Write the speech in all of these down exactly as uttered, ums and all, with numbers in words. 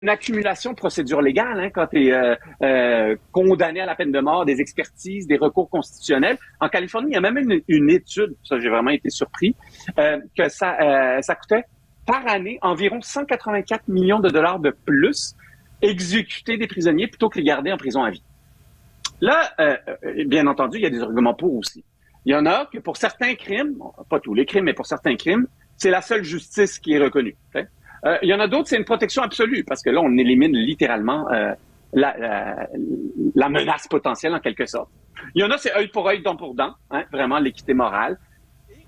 une accumulation de procédures légales hein, quand tu es euh, euh, condamné à la peine de mort, des expertises, des recours constitutionnels. En Californie, il y a même une, une étude, ça j'ai vraiment été surpris, euh, que ça, euh, ça coûtait par année environ cent quatre-vingt-quatre millions de dollars de plus exécuter des prisonniers plutôt que les garder en prison à vie. Là, euh, bien entendu, il y a des arguments pour aussi. Il y en a que pour certains crimes, bon, pas tous les crimes, mais pour certains crimes, c'est la seule justice qui est reconnue. Okay? Euh, il y en a d'autres, c'est une protection absolue, parce que là, on élimine littéralement euh, la, la, la menace potentielle en quelque sorte. Il y en a, c'est œil pour œil, dent pour dent, hein, vraiment l'équité morale. Et,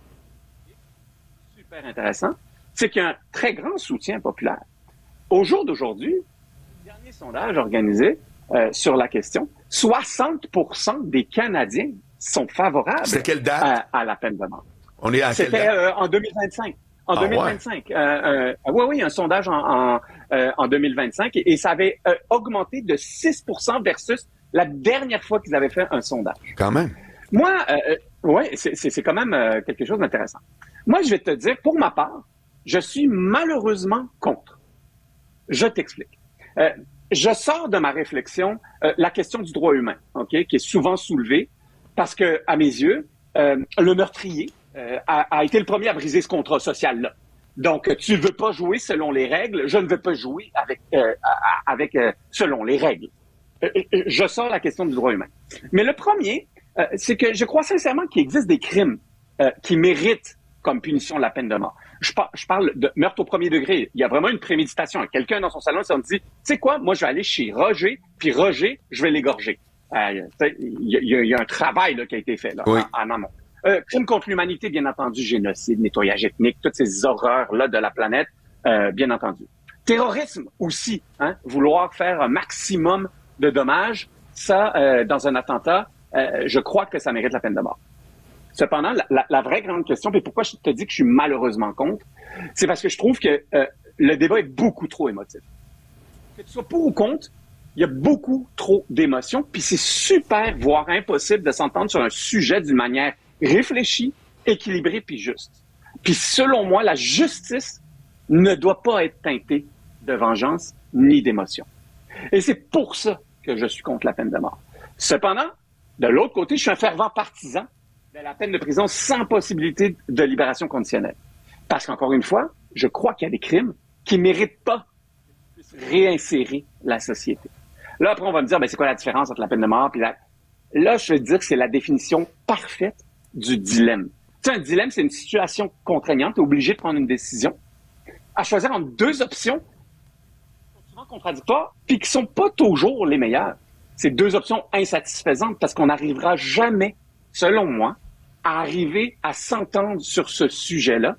super intéressant, c'est qu'il y a un très grand soutien populaire. Au jour d'aujourd'hui, le dernier sondage organisé euh, sur la question, soixante pour cent des Canadiens sont favorables c'est quelle date? À, à la peine de mort. On est à quelle date? C'était euh, en deux mille vingt-cinq. En ah, deux mille vingt-cinq. Ouais. Euh, euh, oui, oui, un sondage en, en, euh, en deux mille vingt-cinq et, et ça avait euh, augmenté de six pour cent versus la dernière fois qu'ils avaient fait un sondage. Quand même. Moi, euh, oui, c'est, c'est, c'est quand même euh, quelque chose d'intéressant. Moi, je vais te dire, pour ma part, je suis malheureusement contre. Je t'explique. Euh, je sors de ma réflexion euh, la question du droit humain, ok, qui est souvent soulevée parce que, à mes yeux, euh, le meurtrier Euh, a, a été le premier à briser ce contrat social-là. Donc, tu veux pas jouer selon les règles, je ne veux pas jouer avec, euh, avec euh, selon les règles. Euh, je sors la question du droit humain. Mais le premier, euh, c'est que je crois sincèrement qu'il existe des crimes euh, qui méritent comme punition la peine de mort. Je, par, je parle de meurtre au premier degré. Il y a vraiment une préméditation. Quelqu'un dans son salon s'est dit, tu sais quoi, moi je vais aller chez Roger, puis Roger, je vais l'égorger. Euh, il, y a, il y a un travail là, qui a été fait là, oui. en, en amont. Euh, crime contre l'humanité, bien entendu, génocide, nettoyage ethnique, toutes ces horreurs-là de la planète, euh, bien entendu. Terrorisme aussi, hein, vouloir faire un maximum de dommages, ça, euh, dans un attentat, euh, je crois que ça mérite la peine de mort. Cependant, la, la, la vraie grande question, et pourquoi je te dis que je suis malheureusement contre, c'est parce que je trouve que euh, le débat est beaucoup trop émotif. Que tu sois pour ou contre, il y a beaucoup trop d'émotions, puis c'est super, voire impossible de s'entendre sur un sujet d'une manière réfléchi, équilibré puis juste. Puis selon moi, la justice ne doit pas être teintée de vengeance ni d'émotion. Et c'est pour ça que je suis contre la peine de mort. Cependant, de l'autre côté, je suis un fervent partisan de la peine de prison sans possibilité de libération conditionnelle. Parce qu'encore une fois, je crois qu'il y a des crimes qui ne méritent pas de réinsérer la société. Là, après, on va me dire, ben, c'est quoi la différence entre la peine de mort puis la... Là, je veux dire que c'est la définition parfaite du dilemme. Tu sais, un dilemme, c'est une situation contraignante, tu es obligé de prendre une décision, à choisir entre deux options qui sont souvent contradictoires, puis qui sont pas toujours les meilleures. C'est deux options insatisfaisantes parce qu'on n'arrivera jamais, selon moi, à arriver à s'entendre sur ce sujet-là.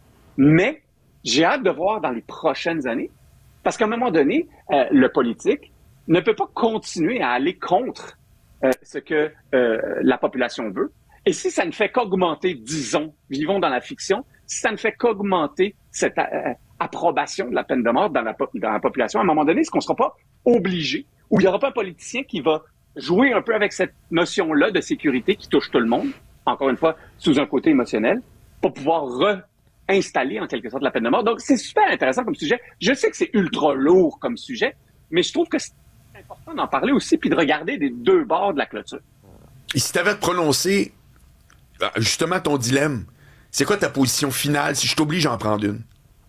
Mais j'ai hâte de voir dans les prochaines années, parce qu'à un moment donné, euh, le politique ne peut pas continuer à aller contre euh, ce que euh, la population veut. Et si ça ne fait qu'augmenter, disons, vivons dans la fiction, si ça ne fait qu'augmenter cette euh, approbation de la peine de mort dans la, dans la population, à un moment donné, est-ce qu'on ne sera pas obligé, ou il n'y aura pas un politicien qui va jouer un peu avec cette notion-là de sécurité qui touche tout le monde, encore une fois, sous un côté émotionnel, pour pouvoir réinstaller en quelque sorte la peine de mort. Donc, c'est super intéressant comme sujet. Je sais que c'est ultra lourd comme sujet, mais je trouve que c'est important d'en parler aussi, puis de regarder des deux bords de la clôture. Et si tu avais à te prononcer justement ton dilemme, c'est quoi ta position finale si je t'oblige à en prendre une?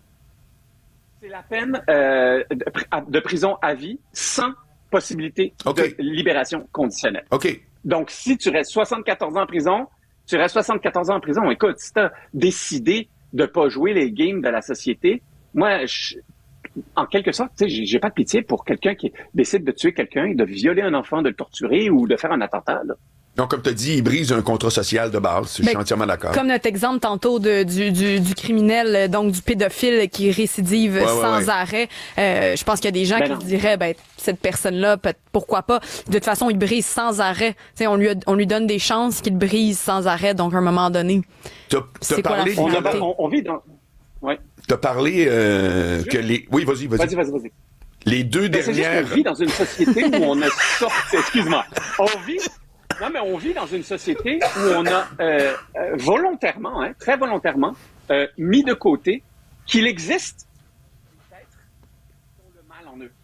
C'est la peine euh, de, de prison à vie sans possibilité okay. de libération conditionnelle. OK. Donc, si tu restes soixante-quatorze ans en prison, tu restes soixante-quatorze ans en prison. Écoute, si tu as décidé de ne pas jouer les games de la société, moi, je, en quelque sorte, tu sais, j'ai, j'ai pas de pitié pour quelqu'un qui décide de tuer quelqu'un, de violer un enfant, de le torturer ou de faire un attentat, là. Donc, comme tu as dit, il brise un contrat social de base. Je suis entièrement d'accord. Comme notre exemple tantôt de, du, du, du criminel, donc du pédophile qui récidive ouais, sans ouais, ouais. arrêt. Euh, je pense qu'il y a des gens ben qui non. diraient, ben cette personne-là, pourquoi pas. De toute façon, il brise sans arrêt. T'sais, on lui a, on lui donne des chances qu'il brise sans arrêt. Donc, à un moment donné, t'as, t'as c'est parlé quoi la finalité? On, on vit dans... Ouais. T'as parlé euh, que les... Oui, vas-y, vas-y. Vas-y, vas-y, vas-y. Les deux ben, dernières... C'est juste qu'on vit dans une société où on a sorti... Excuse-moi. On vit... Non, mais on vit dans une société où on a euh, euh, volontairement, hein, très volontairement, euh, mis de côté qu'il existe des êtres qui ont le mal en eux.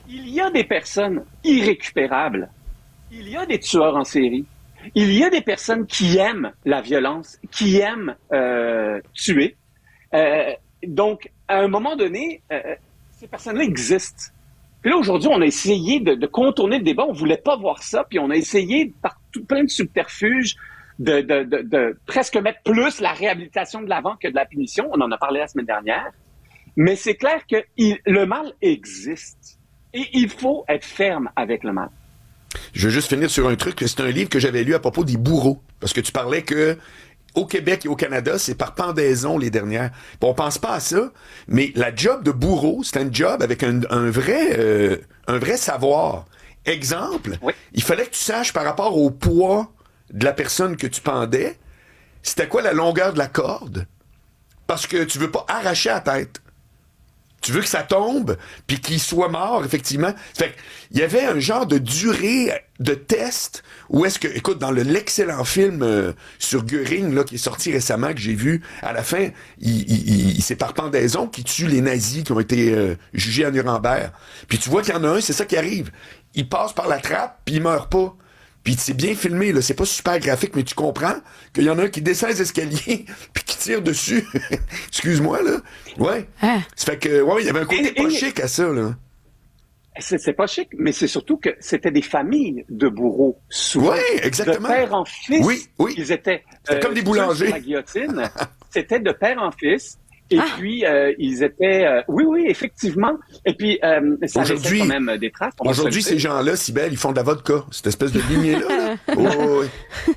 Il y a des personnes irrécupérables. Il y a des tueurs en série. Il y a des personnes qui aiment la violence, qui aiment euh, tuer. Euh, donc, à un moment donné, euh, ces personnes-là existent. Puis là, aujourd'hui, on a essayé de, de contourner le débat. On voulait pas voir ça. Puis on a essayé, par tout, plein de subterfuges, de, de, de, de presque mettre plus la réhabilitation de l'avant que de la punition. On en a parlé la semaine dernière. Mais c'est clair que il, le mal existe. Et il faut être ferme avec le mal. Je veux juste finir sur un truc. C'est un livre que j'avais lu à propos des bourreaux. Parce que tu parlais que au Québec et au Canada, c'est par pendaison les dernières. Bon, on pense pas à ça, mais la job de bourreau, c'est un job avec un, un vrai euh, un vrai savoir. Exemple, oui. Il fallait que tu saches par rapport au poids de la personne que tu pendais, c'était quoi la longueur de la corde, parce que tu veux pas arracher la tête. Tu veux que ça tombe, puis qu'il soit mort, effectivement. Fait il y avait un genre de durée de test où est-ce que, écoute, dans le, l'excellent film euh, sur Göring, là, qui est sorti récemment, que j'ai vu, à la fin, il, il, il, c'est par pendaison qui tue les nazis qui ont été euh, jugés à Nuremberg. Puis tu vois qu'il y en a un, c'est ça qui arrive. Il passe par la trappe, puis il meurt pas. Puis c'est bien filmé, là, c'est pas super graphique, mais tu comprends qu'il y en a un qui descend les escaliers puis qui tire dessus. Excuse-moi, là. Ouais. Hein? Ça fait que, ouais, il y avait un côté et, pas et... chic à ça, là. C'est, c'est pas chic, mais c'est surtout que c'était des familles de bourreaux, souvent. Oui, exactement. De père en fils. Oui, oui. Ils étaient, c'était euh, comme des boulangers. La guillotine, c'était de père en fils. Et ah. puis, euh, ils étaient... Euh, oui, oui, effectivement. Et puis, euh, ça aujourd'hui, quand même des traces. Aujourd'hui, ces gens-là, Cybèle, ils font de la vodka. Cette espèce de lignée-là. Là. Oh, oui.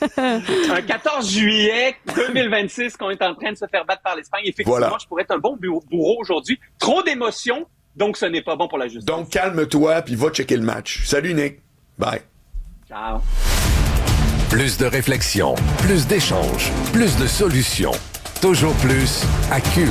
Un quatorze juillet deux mille vingt-six, qu'on est en train de se faire battre par l'Espagne. Effectivement, voilà. Je pourrais être un bon bourreau aujourd'hui. Trop d'émotions, donc ce n'est pas bon pour la justice. Donc, calme-toi, puis va checker le match. Salut, Nick. Bye. Ciao. Plus de réflexion, plus d'échanges, plus de solutions. Toujours plus à Cube.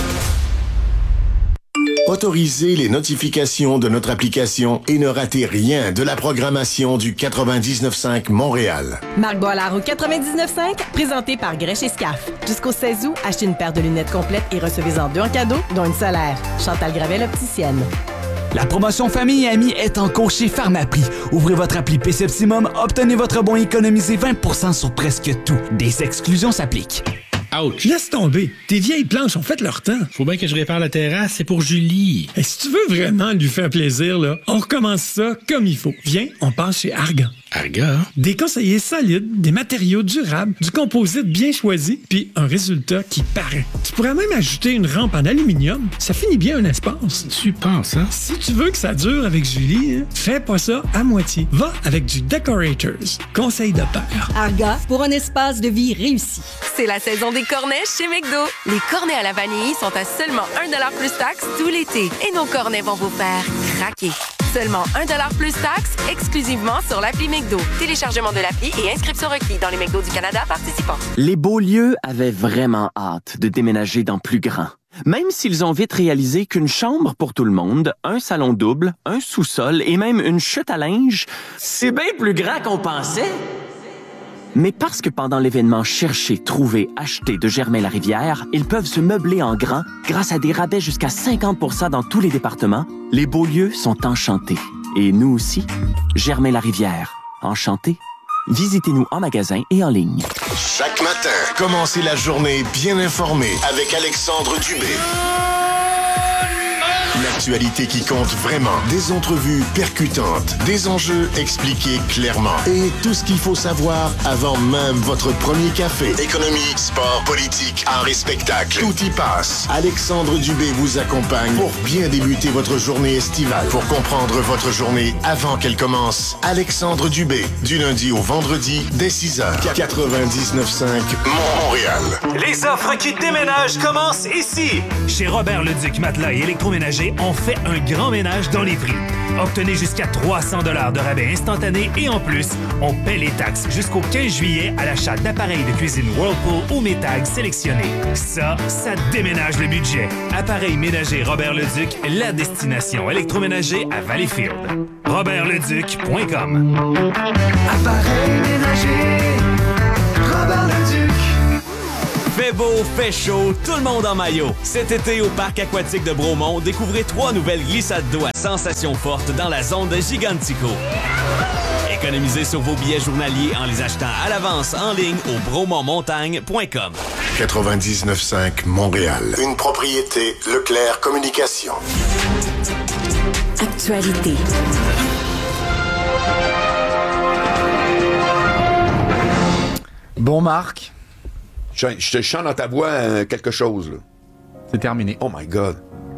Autorisez les notifications de notre application et ne ratez rien de la programmation du quatre-vingt-dix-neuf cinq Montréal. Marc Boilard au quatre-vingt-dix-neuf cinq, présenté par Grèche et Scaf. Jusqu'au seize août, achetez une paire de lunettes complètes et recevez-en deux en cadeau, dont une solaire. Chantal Gravel, opticienne. La promotion Famille et Amis est en cours chez Pharmaprix. Ouvrez votre appli P C Optimum, obtenez votre bon et économisez vingt pour cent sur presque tout. Des exclusions s'appliquent. Ouch. Laisse tomber. Tes vieilles planches ont fait leur temps. Faut bien que je répare la terrasse, c'est pour Julie. Et si tu veux vraiment lui faire plaisir, là, on recommence ça comme il faut. Viens, on passe chez Argan. Argan? Des conseillers solides, des matériaux durables, du composite bien choisi, puis un résultat qui paraît. Tu pourrais même ajouter une rampe en aluminium. Ça finit bien un espace. Tu penses, hein? Si tu veux que ça dure avec Julie, hein, fais pas ça à moitié. Va avec du Decorators. Conseil de père. Argan, pour un espace de vie réussi. C'est la saison des cornets chez McDo. Les cornets à la vanille sont à seulement un dollar plus taxe tout l'été. Et nos cornets vont vous faire craquer. Seulement un dollar plus taxe, exclusivement sur l'appli McDo. Téléchargement de l'appli et inscription requis dans les McDo du Canada participants. Les Beaulieu avaient vraiment hâte de déménager dans plus grand. Même s'ils ont vite réalisé qu'une chambre pour tout le monde, un salon double, un sous-sol et même une chute à linge, c'est bien plus grand qu'on pensait. Mais parce que pendant l'événement Chercher, Trouver, Acheter de Germain-Larivière, ils peuvent se meubler en grand grâce à des rabais jusqu'à cinquante pour cent dans tous les départements, les Beaulieu sont enchantés. Et nous aussi, Germain-Larivière, enchantés. Visitez-nous en magasin et en ligne. Chaque matin, commencez la journée bien informé avec Alexandre Dubé. L'actualité qui compte vraiment. Des entrevues percutantes, des enjeux expliqués clairement et tout ce qu'il faut savoir avant même votre premier café. Économie, sport, politique, art et spectacle. Tout y passe. Alexandre Dubé vous accompagne pour bien débuter votre journée estivale. Pour comprendre votre journée avant qu'elle commence, Alexandre Dubé, du lundi au vendredi, dès six heures. quatre-vingt-dix-neuf cinq Montréal. Les offres qui déménagent commencent ici. Chez Robert Leduc Matelas et Électroménager, on fait un grand ménage dans les prix. Obtenez jusqu'à trois cents dollars de rabais instantané et en plus, on paie les taxes jusqu'au quinze juillet à l'achat d'appareils de cuisine Whirlpool ou Maytag sélectionnés. Ça, ça déménage le budget. Appareils ménagers Robert Leduc, la destination électroménager à Valleyfield. robert leduc point com. Appareils ménagers Robert Leduc. Fait beau, fait chaud, tout le monde en maillot. Cet été, au parc aquatique de Bromont, découvrez trois nouvelles glissades d'eau à sensations fortes dans la zone de Gigantico. Économisez sur vos billets journaliers en les achetant à l'avance en ligne au bromont montagne point com. quatre-vingt-dix-neuf cinq Montréal. Une propriété Leclerc Communication. Actualité. Bon, Marc. Je, je te chante dans ta voix euh, quelque chose, là. C'est terminé. Oh my God.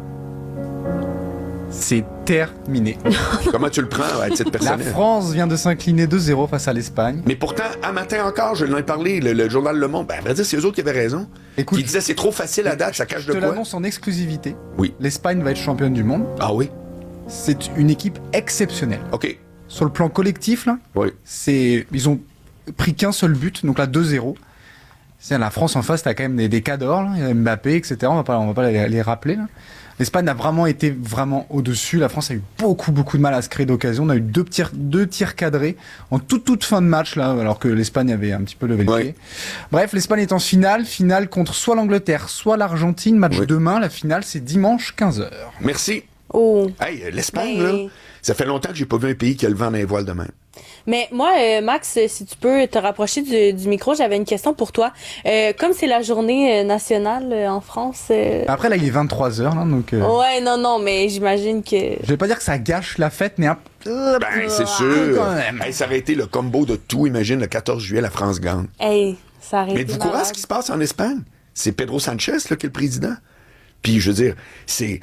C'est terminé. Comment tu le prends, à titre personnel? La France vient de s'incliner deux zéro face à l'Espagne. Mais pourtant, un matin encore, je l'en ai parlé, le, le journal Le Monde, ben, à vrai dire, c'est eux autres qui avaient raison. Écoute, qui disaient c'est trop facile à date, ça cache de quoi. quoi. Je te l'annonce en exclusivité. Oui. L'Espagne va être championne du monde. Ah oui? C'est une équipe exceptionnelle. OK. Sur le plan collectif, là, oui. c'est... ils ont pris qu'un seul but, donc là, deux zéro. C'est la France en face, t'as quand même des, des cadors, là, Mbappé, et cetera. On va pas, on va pas les, les rappeler, là. L'Espagne a vraiment été vraiment au-dessus. La France a eu beaucoup, beaucoup de mal à se créer d'occasion. On a eu deux tirs, deux tirs cadrés en toute, toute fin de match, là, alors que l'Espagne avait un petit peu levé le oui. pied. Bref, l'Espagne est en finale. Finale contre soit l'Angleterre, soit l'Argentine. Match oui. demain. La finale, c'est dimanche, quinze heures. Merci. Oh. Hey, l'Espagne, Mais... là, ça fait longtemps que j'ai pas vu un pays qui a le vent dans les voiles de même. Mais moi, euh, Max, si tu peux te rapprocher du, du micro, j'avais une question pour toi. Euh, comme c'est la journée nationale euh, en France... Euh... Après, là, il est vingt-trois heures, là, donc... Euh... Ouais, non, non, mais j'imagine que... Je vais pas dire que ça gâche la fête, mais... Un... Ben, c'est sûr. Hey, ça aurait été le combo de tout. Imagine, le quatorze juillet, la France gagne. Hey, ça aurait Mais été du courage, ce qui se passe en Espagne, c'est Pedro Sanchez, là, qui est le président. Puis, je veux dire, c'est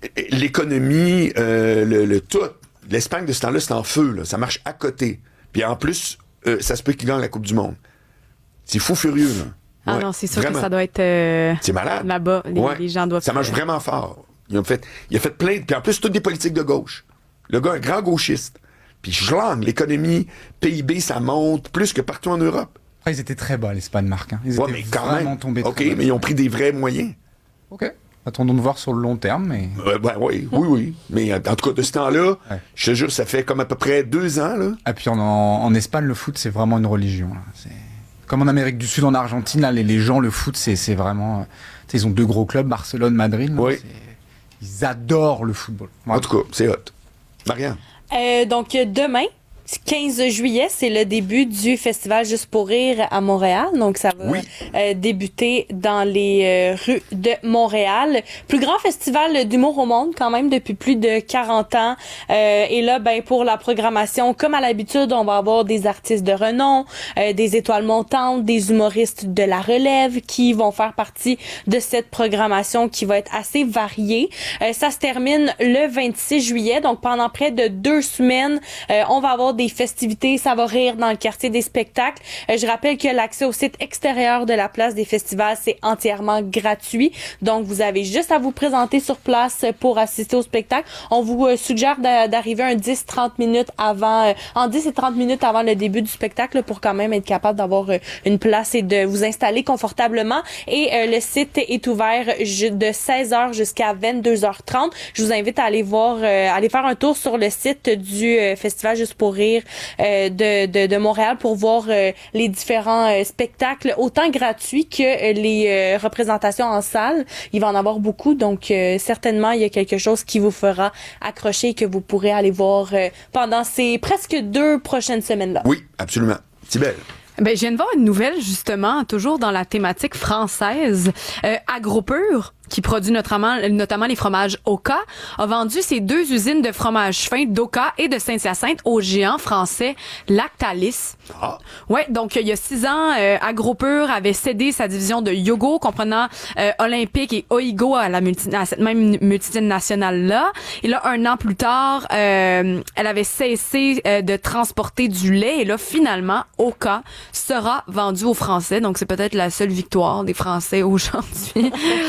l'économie, euh, le, le tout... L'Espagne, de ce temps-là, c'est en feu, là. Ça marche à côté. Puis en plus, euh, ça se peut qu'il gagne la Coupe du Monde. C'est fou furieux, là. Ah ouais, non, c'est sûr vraiment. que ça doit être euh, c'est malade. Là-bas. Les, ouais. les gens doivent... Ça marche vraiment fort. Il a fait, il a fait plein... Puis en plus, toutes des politiques de gauche. Le gars, un grand gauchiste. Puis schlang, l'économie, P I B, ça monte plus que partout en Europe. Ah, ils étaient très bas, l'Espagne, Marc. Hein. Ils ouais, étaient mais quand vraiment même. tombés OK, très bas. mais ils ont pris des vrais moyens. OK. Attendons de voir sur le long terme, mais... Euh, ben, oui, oui, oui. Mais en tout cas, de ce temps-là, ouais. je te jure, ça fait comme à peu près deux ans, là. Et puis en, en Espagne, le foot, c'est vraiment une religion, là. C'est... Comme en Amérique du Sud, en Argentine, là, les, les gens, le foot, c'est, c'est vraiment... T'sais, ils ont deux gros clubs, Barcelone, Madrid. Là, oui. Ils adorent le football. Voilà. En tout cas, c'est hot. Marianne. Euh, donc, demain... quinze juillet, c'est le début du Festival Juste pour rire à Montréal. Donc, ça va oui. euh, débuter dans les euh, rues de Montréal. Plus grand festival d'humour au monde, quand même, depuis plus de quarante ans. Euh, et là, ben pour la programmation, comme à l'habitude, on va avoir des artistes de renom, euh, des étoiles montantes, des humoristes de la relève qui vont faire partie de cette programmation qui va être assez variée. Euh, ça se termine le vingt-six juillet. Donc, pendant près de deux semaines, euh, on va avoir des festivités, ça va rire dans le quartier des spectacles. Euh, je rappelle que l'accès au site extérieur de la place des festivals, c'est entièrement gratuit. Donc, vous avez juste à vous présenter sur place pour assister au spectacle. On vous euh, suggère d'a- d'arriver un dix à trente minutes avant, euh, en dix et trente minutes avant le début du spectacle pour quand même être capable d'avoir euh, une place et de vous installer confortablement. Et euh, le site est ouvert de seize heures jusqu'à vingt-deux heures trente. Je vous invite à aller voir, euh, aller faire un tour sur le site du euh, Festival Juste pour rire Euh, de, de, de Montréal pour voir euh, les différents euh, spectacles, autant gratuits que euh, les euh, représentations en salle. Il va en avoir beaucoup, donc euh, certainement, il y a quelque chose qui vous fera accrocher et que vous pourrez aller voir euh, pendant ces presque deux prochaines semaines-là. Oui, absolument. C'est belle. Ben, je viens de voir une nouvelle, justement, toujours dans la thématique française. Euh, Agropur, qui produit notamment, notamment les fromages Oka, a vendu ses deux usines de fromage fin d'Oka et de Saint-Hyacinthe au géant français Lactalis. Ah. Ouais, donc il y a six ans, euh, Agropur avait cédé sa division de Yogo, comprenant euh, Olympique et Oigo à, la multi, à cette même multinationale-là. Et là, un an plus tard, euh, elle avait cessé euh, de transporter du lait. Et là, finalement, Oka sera vendu aux Français. Donc, c'est peut-être la seule victoire des Français aujourd'hui. Finalement,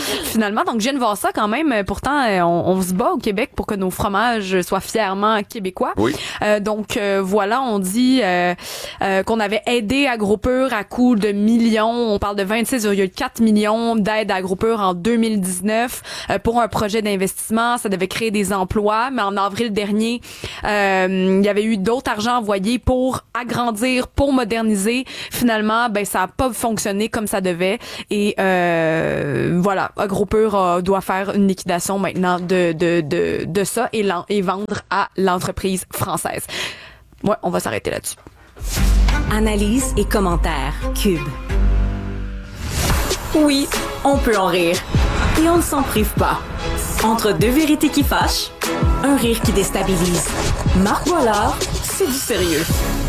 finalement. Donc, je viens de voir ça quand même. Pourtant, on, on se bat au Québec pour que nos fromages soient fièrement québécois. Oui. Euh, donc, euh, voilà, on dit euh, euh, qu'on avait aidé AgroPure à coût de millions. On parle de vingt-six virgule quatre millions d'aides à AgroPure en deux mille dix-neuf euh, pour un projet d'investissement. Ça devait créer des emplois. Mais en avril dernier, euh, il y avait eu d'autres argent envoyés pour agrandir, pour moderniser. Finalement, ben ça a pas fonctionné comme ça devait. Et euh, voilà, AgroPure euh, doit faire une liquidation maintenant de de de, de ça et, et vendre à l'entreprise française. Ouais, on va s'arrêter là-dessus. Analyse et commentaires. Cube. Oui, on peut en rire. Et on ne s'en prive pas. Entre deux vérités qui fâchent, un rire qui déstabilise. Marc Boilard, c'est du sérieux.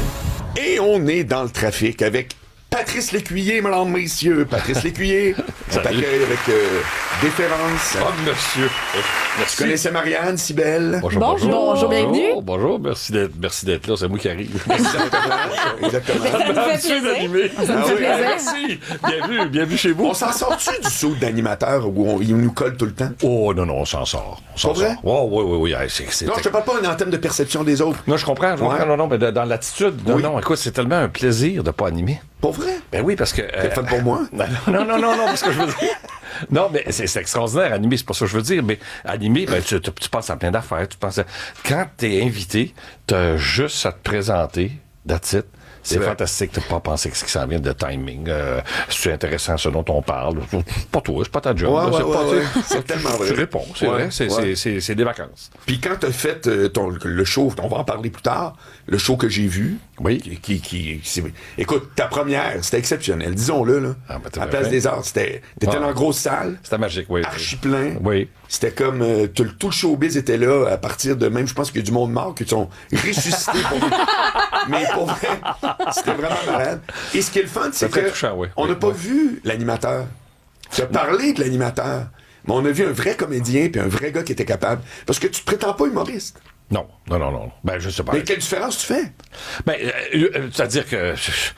Et on est dans le trafic avec Patrice Lécuyer, mesdames, messieurs. Patrice Lécuyer, on t'accueille avec euh, déférence. Oh, monsieur. Merci. Tu connaissais Marianne, Cybelle? Bonjour, bonjour. Bonjour, bonjour, bienvenue. Bonjour, bonjour, merci d'être, merci d'être là, c'est moi qui arrive. Exactement. Ça nous fait plaisir. Ça nous fait plaisir. Merci. Bienvenue, bienvenue chez vous. On s'en sort-tu du saut d'animateur où on, il nous colle tout le temps? Oh, non, non, on s'en sort. On s'en Pas vrai? sort. Oh, oui, oui, oui. C'est, c'est... Non, je te parle pas en termes de perception des autres. Non, je comprends, je comprends. Ouais. Non, non, mais de, dans l'attitude, non, Oui. non, écoute, c'est tellement un plaisir de pas animer. Pas vrai? Ben oui, parce que... C'est euh, fait pour moi? Non, non, non, non, non, parce que je veux dire... Non, mais c'est, c'est extraordinaire, animer, c'est pas ça que je veux dire, mais animer, ben, tu, tu, tu penses à plein d'affaires, tu penses à... Quand t'es invité, t'as juste à te présenter, that's it. C'est fantastique de ne pas penser que ce qui s'en vient de timing. Euh, c'est intéressant ce dont on parle. C'est pas toi, c'est pas ta job. Ouais, là, ouais, c'est ouais, pas, ouais. C'est tellement vrai. Tu réponds, c'est Ouais, vrai. C'est, ouais. c'est, c'est, c'est des vacances. Puis quand t'as fait euh, ton, le show, on va en parler plus tard, le show que j'ai vu, oui. qui, qui, qui, qui écoute, ta première, c'était exceptionnel, disons-le, là. Ah, ben, à la Place fait. des Arts, c'était, t'étais Ah. dans une grosse salle. C'était magique, oui. Archi plein. Oui. C'était comme, euh, tout, tout le showbiz était là, à partir de même, je pense qu'il y a du monde mort qui sont ressuscités pour Mais pour vrai, c'était vraiment malade. Et ce qui est le fun, c'est très que touchant, oui. on n'a Oui, pas oui. vu l'animateur. Tu as parlé de l'animateur, mais on a vu un vrai comédien puis un vrai gars qui était capable. Parce que tu te prétends pas humoriste. Non, non, non, non. Ben, je sais pas. Mais quelle différence tu fais? Ben, euh, euh, c'est-à-dire que,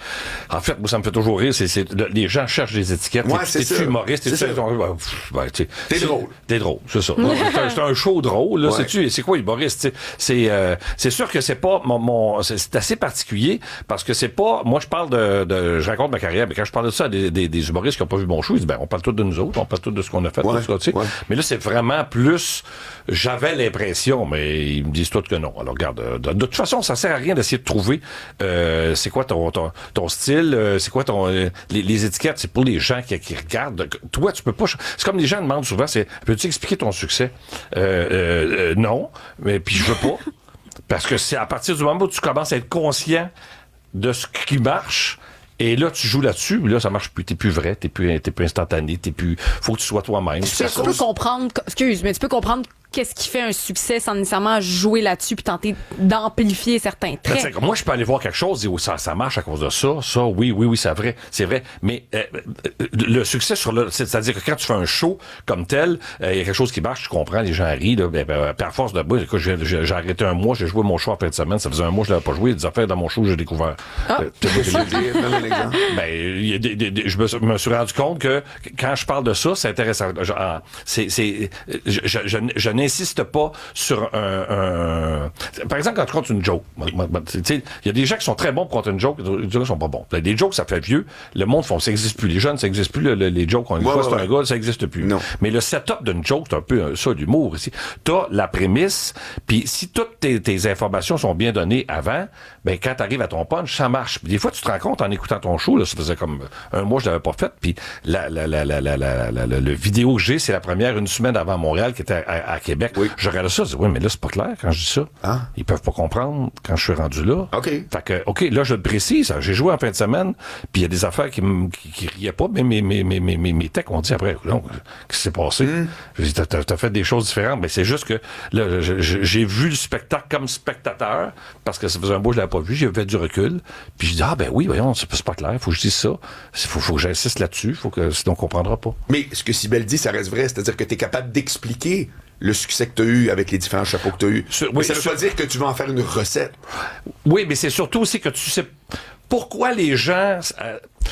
en fait, moi, ça me fait toujours rire, c'est, c'est le- les gens cherchent des étiquettes. Ouais, T'es- c'est t'es-tu ça. humoriste? C'est T'es-tu... ça. Ben, pff, ben, tu sais, T'es c'est- drôle. T'es drôle, c'est ça. c'est, un, c'est un show drôle, là, Ouais. sais-tu? C'est quoi humoriste? tu sais? C'est, euh, c'est sûr que c'est pas mon, mon c'est, c'est assez particulier parce que c'est pas, moi, je parle de, de, je raconte ma carrière, mais quand je parle de ça à des, des, des humoristes qui ont pas vu mon show, ils disent, ben, on parle tous de nous autres, on parle tous de ce qu'on a fait, Ouais, tout ça, tu sais. ouais. Mais là, c'est vraiment plus, j'avais l'impression, mais ils me disent tous que non. Alors, regarde, euh, de, de toute façon, ça sert à rien d'essayer de trouver euh, c'est quoi ton, ton, ton style, euh, c'est quoi ton... euh, les, les étiquettes, c'est pour les gens qui, qui regardent. Toi, tu peux pas... C'est comme les gens demandent souvent, c'est, peux-tu expliquer ton succès? Euh, euh, euh, non, mais puis je veux pas. Parce que c'est à partir du moment où tu commences à être conscient de ce qui marche, et là, tu joues là-dessus, mais là, ça marche plus. T'es plus vrai, t'es plus, t'es plus instantané, t'es plus... Faut que tu sois toi-même. Tu peux comprendre, excuse, mais tu peux comprendre qu'est-ce qui fait un succès sans nécessairement jouer là-dessus puis tenter d'amplifier certains Ben, traits. moi, je peux aller voir quelque chose et dire, oh, ça, ça marche à cause de ça, ça, oui, oui, oui, c'est vrai, c'est vrai. Mais euh, euh, le succès sur le, c'est-à-dire que quand tu fais un show comme tel, il euh, y a quelque chose qui marche, tu comprends, les gens rient, là, ben, ben, puis à force de, bah, écoute, j'ai, j'ai, j'ai arrêté un mois, j'ai joué mon show en fin de semaine, ça faisait un mois que je l'avais pas joué, des affaires dans mon show, j'ai découvert. Ah. Euh, ben, il y a des, des, des, je me, me suis rendu compte que quand je parle de ça, c'est intéressant. Genre, c'est, c'est, je, je, je, je n'insiste pas sur un, un... Par exemple, quand tu comptes une joke, tu sais, il y a des gens qui sont très bons pour compter une joke, d'autres gens qui sont pas bons. Des jokes, ça fait vieux. Le monde font, ça existe plus. Les jeunes, ça existe plus. Le, le, les jokes, on ouais, fois, ouais, c'est ouais. un gars, ça existe plus. Non. Mais le setup d'une joke, c'est un peu euh, ça, l'humour ici. T'as la prémisse, puis si toutes tes, tes informations sont bien données avant, ben quand t'arrives à ton punch, ça marche. Puis des fois, tu te rends compte en écoutant ton show, là, ça faisait comme un mois que je l'avais pas fait, puis la, la, la, la, la, la, la, la, le vidéo que j'ai, c'est la première une semaine avant Montréal, qui était à, à Québec. Oui. Je regardais ça, je dis, oui, mais là, c'est pas clair quand je dis ça. Ah. Ils peuvent pas comprendre quand je suis rendu là. OK. Fait que, OK, là, je le précise, j'ai joué en fin de semaine, puis il y a des affaires qui, m- qui, qui riaient pas, mais mes, mes, mes, mes, mes, mes techs ont dit après, donc, qu'est-ce qui s'est passé? Mm. Je dis, t'as, t'as, t'as fait des choses différentes, mais c'est juste que, là, je- je- j'ai vu le spectacle comme spectateur, parce que ça faisait un bout, je l'avais pas vu, j'ai fait du recul, puis je dis, ah, ben oui, voyons, c'est, c'est pas clair, faut que je dise ça, faut, faut que j'insiste là-dessus, faut que, sinon on comprendra pas. Mais ce que Cybelle dit, ça reste vrai, c'est-à-dire que tu es capable d'expliquer le succès que tu as eu avec les différents chapeaux que tu as eu. Sur- Mais oui, ça veut sur- pas dire que tu vas en faire une recette. Oui, mais c'est surtout aussi que tu sais pourquoi les gens... euh,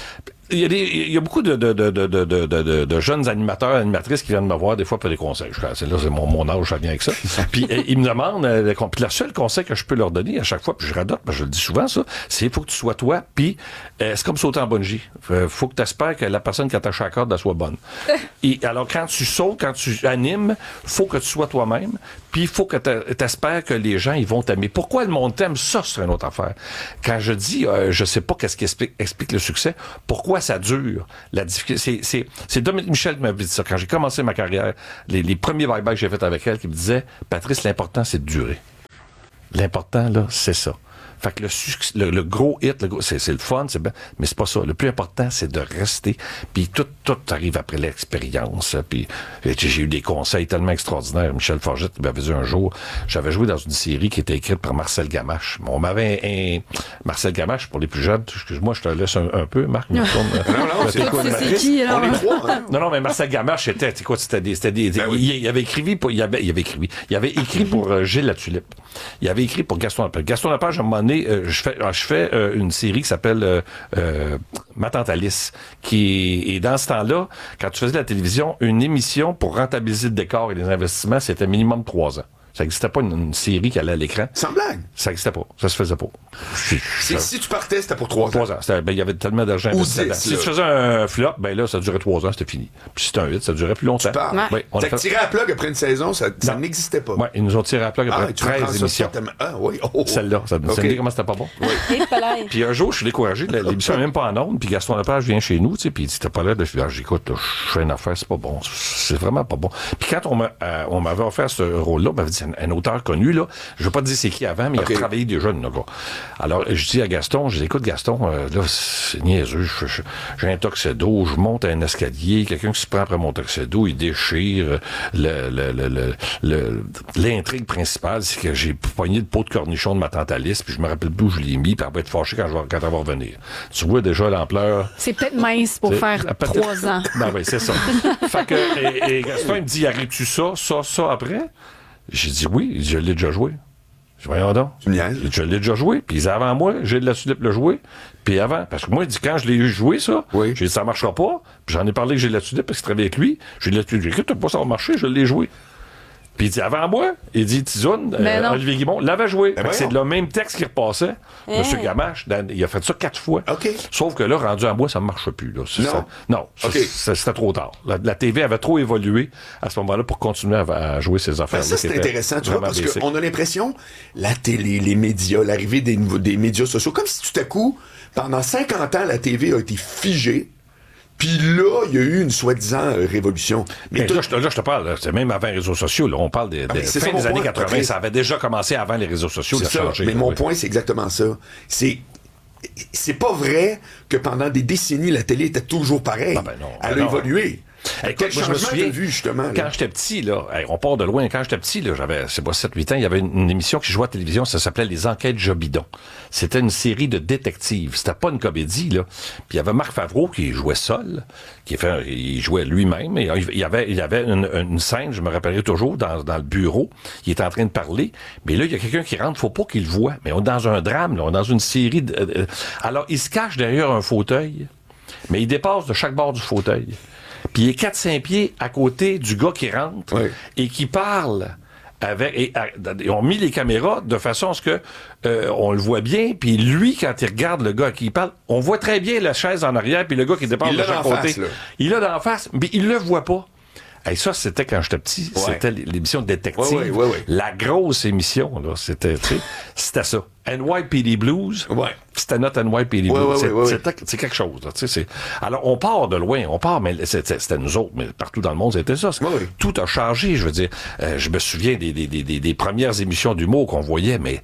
Il y a des, il y a beaucoup de, de, de, de, de, de, de, de jeunes animateurs, animatrices qui viennent me voir des fois pour des conseils. Je, c'est là, c'est mon, mon âge, ça vient avec ça. Puis euh, ils me demandent, euh, puis le seul conseil que je peux leur donner à chaque fois, puis je radote, parce que je le dis souvent, ça, c'est il faut que tu sois toi, puis euh, c'est comme sauter en bungee. Euh, faut que tu espères que la personne qui attache à la corde, elle soit bonne. Et alors, quand tu sautes, quand tu animes, faut que tu sois toi-même, puis il faut que tu espères que les gens, ils vont t'aimer. Pourquoi le monde t'aime? Ça, c'est une autre affaire. Quand je dis, euh, je sais pas qu'est-ce qui explique, explique le succès, pourquoi ça dure, la difficulté. C'est, c'est, c'est Dominique Michel qui m'avait dit ça. Quand j'ai commencé ma carrière, les, les premiers bye-bye que j'ai fait avec elle, qui me disait, Patrice, l'important, c'est de durer. L'important, là, c'est ça. Fait que le, le, le gros hit, le gros, c'est, c'est le fun, c'est bien, mais c'est pas ça. Le plus important, c'est de rester. Puis tout, tout arrive après l'expérience. Puis j'ai eu des conseils tellement extraordinaires. Michel Forget m'avait dit un jour, j'avais joué dans une série qui était écrite par Marcel Gamache. On m'avait un, un Marcel Gamache, pour les plus jeunes, excuse-moi, je te laisse un, un peu, Marc. Non, non, c'est quoi, c'est qui, alors? On est trois, hein? Non, non, mais Marcel Gamache, c'était, tu sais quoi, c'était des, c'était des, ben oui. il, il avait écrit pour, il avait, il avait écrit, il avait écrit pour euh, Gilles Latulippe. Il avait écrit pour Gaston Lepage. Gaston Lepage, à un moment donné, euh, je fais, je fais euh, une série qui s'appelle euh, euh, Ma tante Alice, qui est, et dans ce temps-là, quand tu faisais de la télévision, une émission pour rentabiliser le décor et les investissements, c'était minimum trois ans. Ça n'existait pas une, une série qui allait à l'écran. Sans blague. Ça n'existait pas. Ça se faisait pas. C'est, ça, si tu partais, c'était pour trois ans. Trois ans. Ben, il y avait tellement d'argent investi dedans. Si tu faisais un flop, ben là, ça durait trois ans, c'était fini. Puis si c'était un hit, ça durait plus longtemps. Tu parles. Ouais, on T'as a fait... tiré à la plug après une saison, ça, ça n'existait pas. Ouais, ils nous ont tiré à la plug après ah, treize émissions. Ça, ah, oui. Oh, oh. Celle-là, ça me okay. dit comment c'était pas bon. Oui. Puis un jour, je suis découragé. L'émission n'est même pas en ondes. Puis Gaston Lepage vient chez nous, tu sais, puis il dit, t'as pas l'air de faire. J'écoute, je fais une affaire, c'est pas bon. C'est vraiment pas bon. Puis quand on, m'a, euh, on m'avait offert ce rôle-là, on m'avait dit, un, un auteur connu, là, je veux pas te dire c'est qui avant, mais okay. il a travaillé des jeunes, là, gars. Alors, je dis à Gaston, je dis, écoute, Gaston, euh, là, c'est niaiseux, je, je, j'ai un tuxedo, je monte un escalier, quelqu'un qui se prend après mon tuxedo, il déchire, le, le, le, le, le, l'intrigue principale, c'est que j'ai pogné le pot de cornichon de ma tante Alice, puis je me rappelle plus où je l'ai mis, puis elle va être fâchée quand, je vais, quand elle va revenir. Tu vois déjà l'ampleur. C'est peut-être mince pour faire trois ans. Ben oui, c'est ça. Fait que, et, et Gaston, il me dit, arrives-tu ça, ça, ça après? J'ai dit oui, je l'ai déjà joué. Je dis, voyons donc. Tu me niaises? Je l'ai déjà joué, puis avant moi, j'ai de la Tulippe le jouer, puis avant, parce que moi, il dit, quand je l'ai joué, ça, oui. j'ai dit, ça marchera pas, puis j'en ai parlé que j'ai de la Tulippe, parce qu'il travaillait avec lui, j'ai de la Tulippe, j'ai dit, pas ça va marcher, je l'ai joué. Puis il dit, avant moi, il dit, Tizoun, euh, Olivier Guimond l'avait joué. Ben c'est le même texte qui repassait. Hey. Monsieur Gamache, dans, il a fait ça quatre fois. Okay. Sauf que là, rendu à moi, ça ne marche plus. Là. Non. Ça, non, okay. ça, c'était trop tard. La, la T V avait trop évolué à ce moment-là pour continuer à, à jouer ces affaires-là. Ben ça, c'est intéressant, tu vois, parce basic. qu'on a l'impression, la télé, les médias, l'arrivée des, des médias sociaux, comme si tout à coup, pendant cinquante ans, la T V a été figée. Puis là, il y a eu une soi-disant euh, révolution. Mais là, je, là, je te parle, là, c'est même avant les réseaux sociaux. Là, on parle des, des ah, fin des années quatre-vingts. Okay. Ça avait déjà commencé avant les réseaux sociaux. C'est ça. Changer, mais là, mon oui. point, c'est exactement ça. C'est c'est pas vrai que pendant des décennies, la télé était toujours pareille. Ah ben non, ben Elle a non. évolué. Hey, Quel moi, changement je me souviens, vu, justement? Là? Quand j'étais petit, là, hey, on part de loin, quand j'étais petit, là, j'avais, c'est pas sept huit ans, il y avait une, une émission qui jouait à la télévision, ça s'appelait Les Enquêtes Jobidon. C'était une série de détectives. C'était pas une comédie, là. Puis il y avait Marc Favreau qui jouait seul, qui fait, il jouait lui-même, et il y avait, il y avait une, une scène, je me rappellerai toujours, dans, dans le bureau, il est en train de parler, mais là, il y a quelqu'un qui rentre, faut pas qu'il le voie, mais on est dans un drame, là, on est dans une série de, euh, alors, il se cache derrière un fauteuil, mais il dépasse de chaque bord du fauteuil. Puis il est quatre cinq pieds à côté du gars qui rentre oui. et qui parle avec... Et, et, ils ont mis les caméras de façon à ce que euh, on le voit bien, puis lui, quand il regarde le gars à qui il parle, on voit très bien la chaise en arrière, puis le gars qui dépasse de chaque côté. Face, il l'a d'en face, mais il le voit pas. Et ça, c'était quand j'étais petit, ouais. c'était l'émission Détective. Ouais, ouais, ouais, ouais. La grosse émission, là, c'était, tu sais, c'était ça. N Y P D Blues, ouais. c'était notre N Y P D Blues. Ouais, ouais, c'est, ouais, ouais. c'était, c'est quelque chose, là, tu sais. C'est... Alors, on part de loin, on part, mais c'était, c'était nous autres, mais partout dans le monde, c'était ça. Ouais, ouais. Tout a changé, je veux dire. Euh, je me souviens des, des, des, des, des premières émissions d'humour qu'on voyait, mais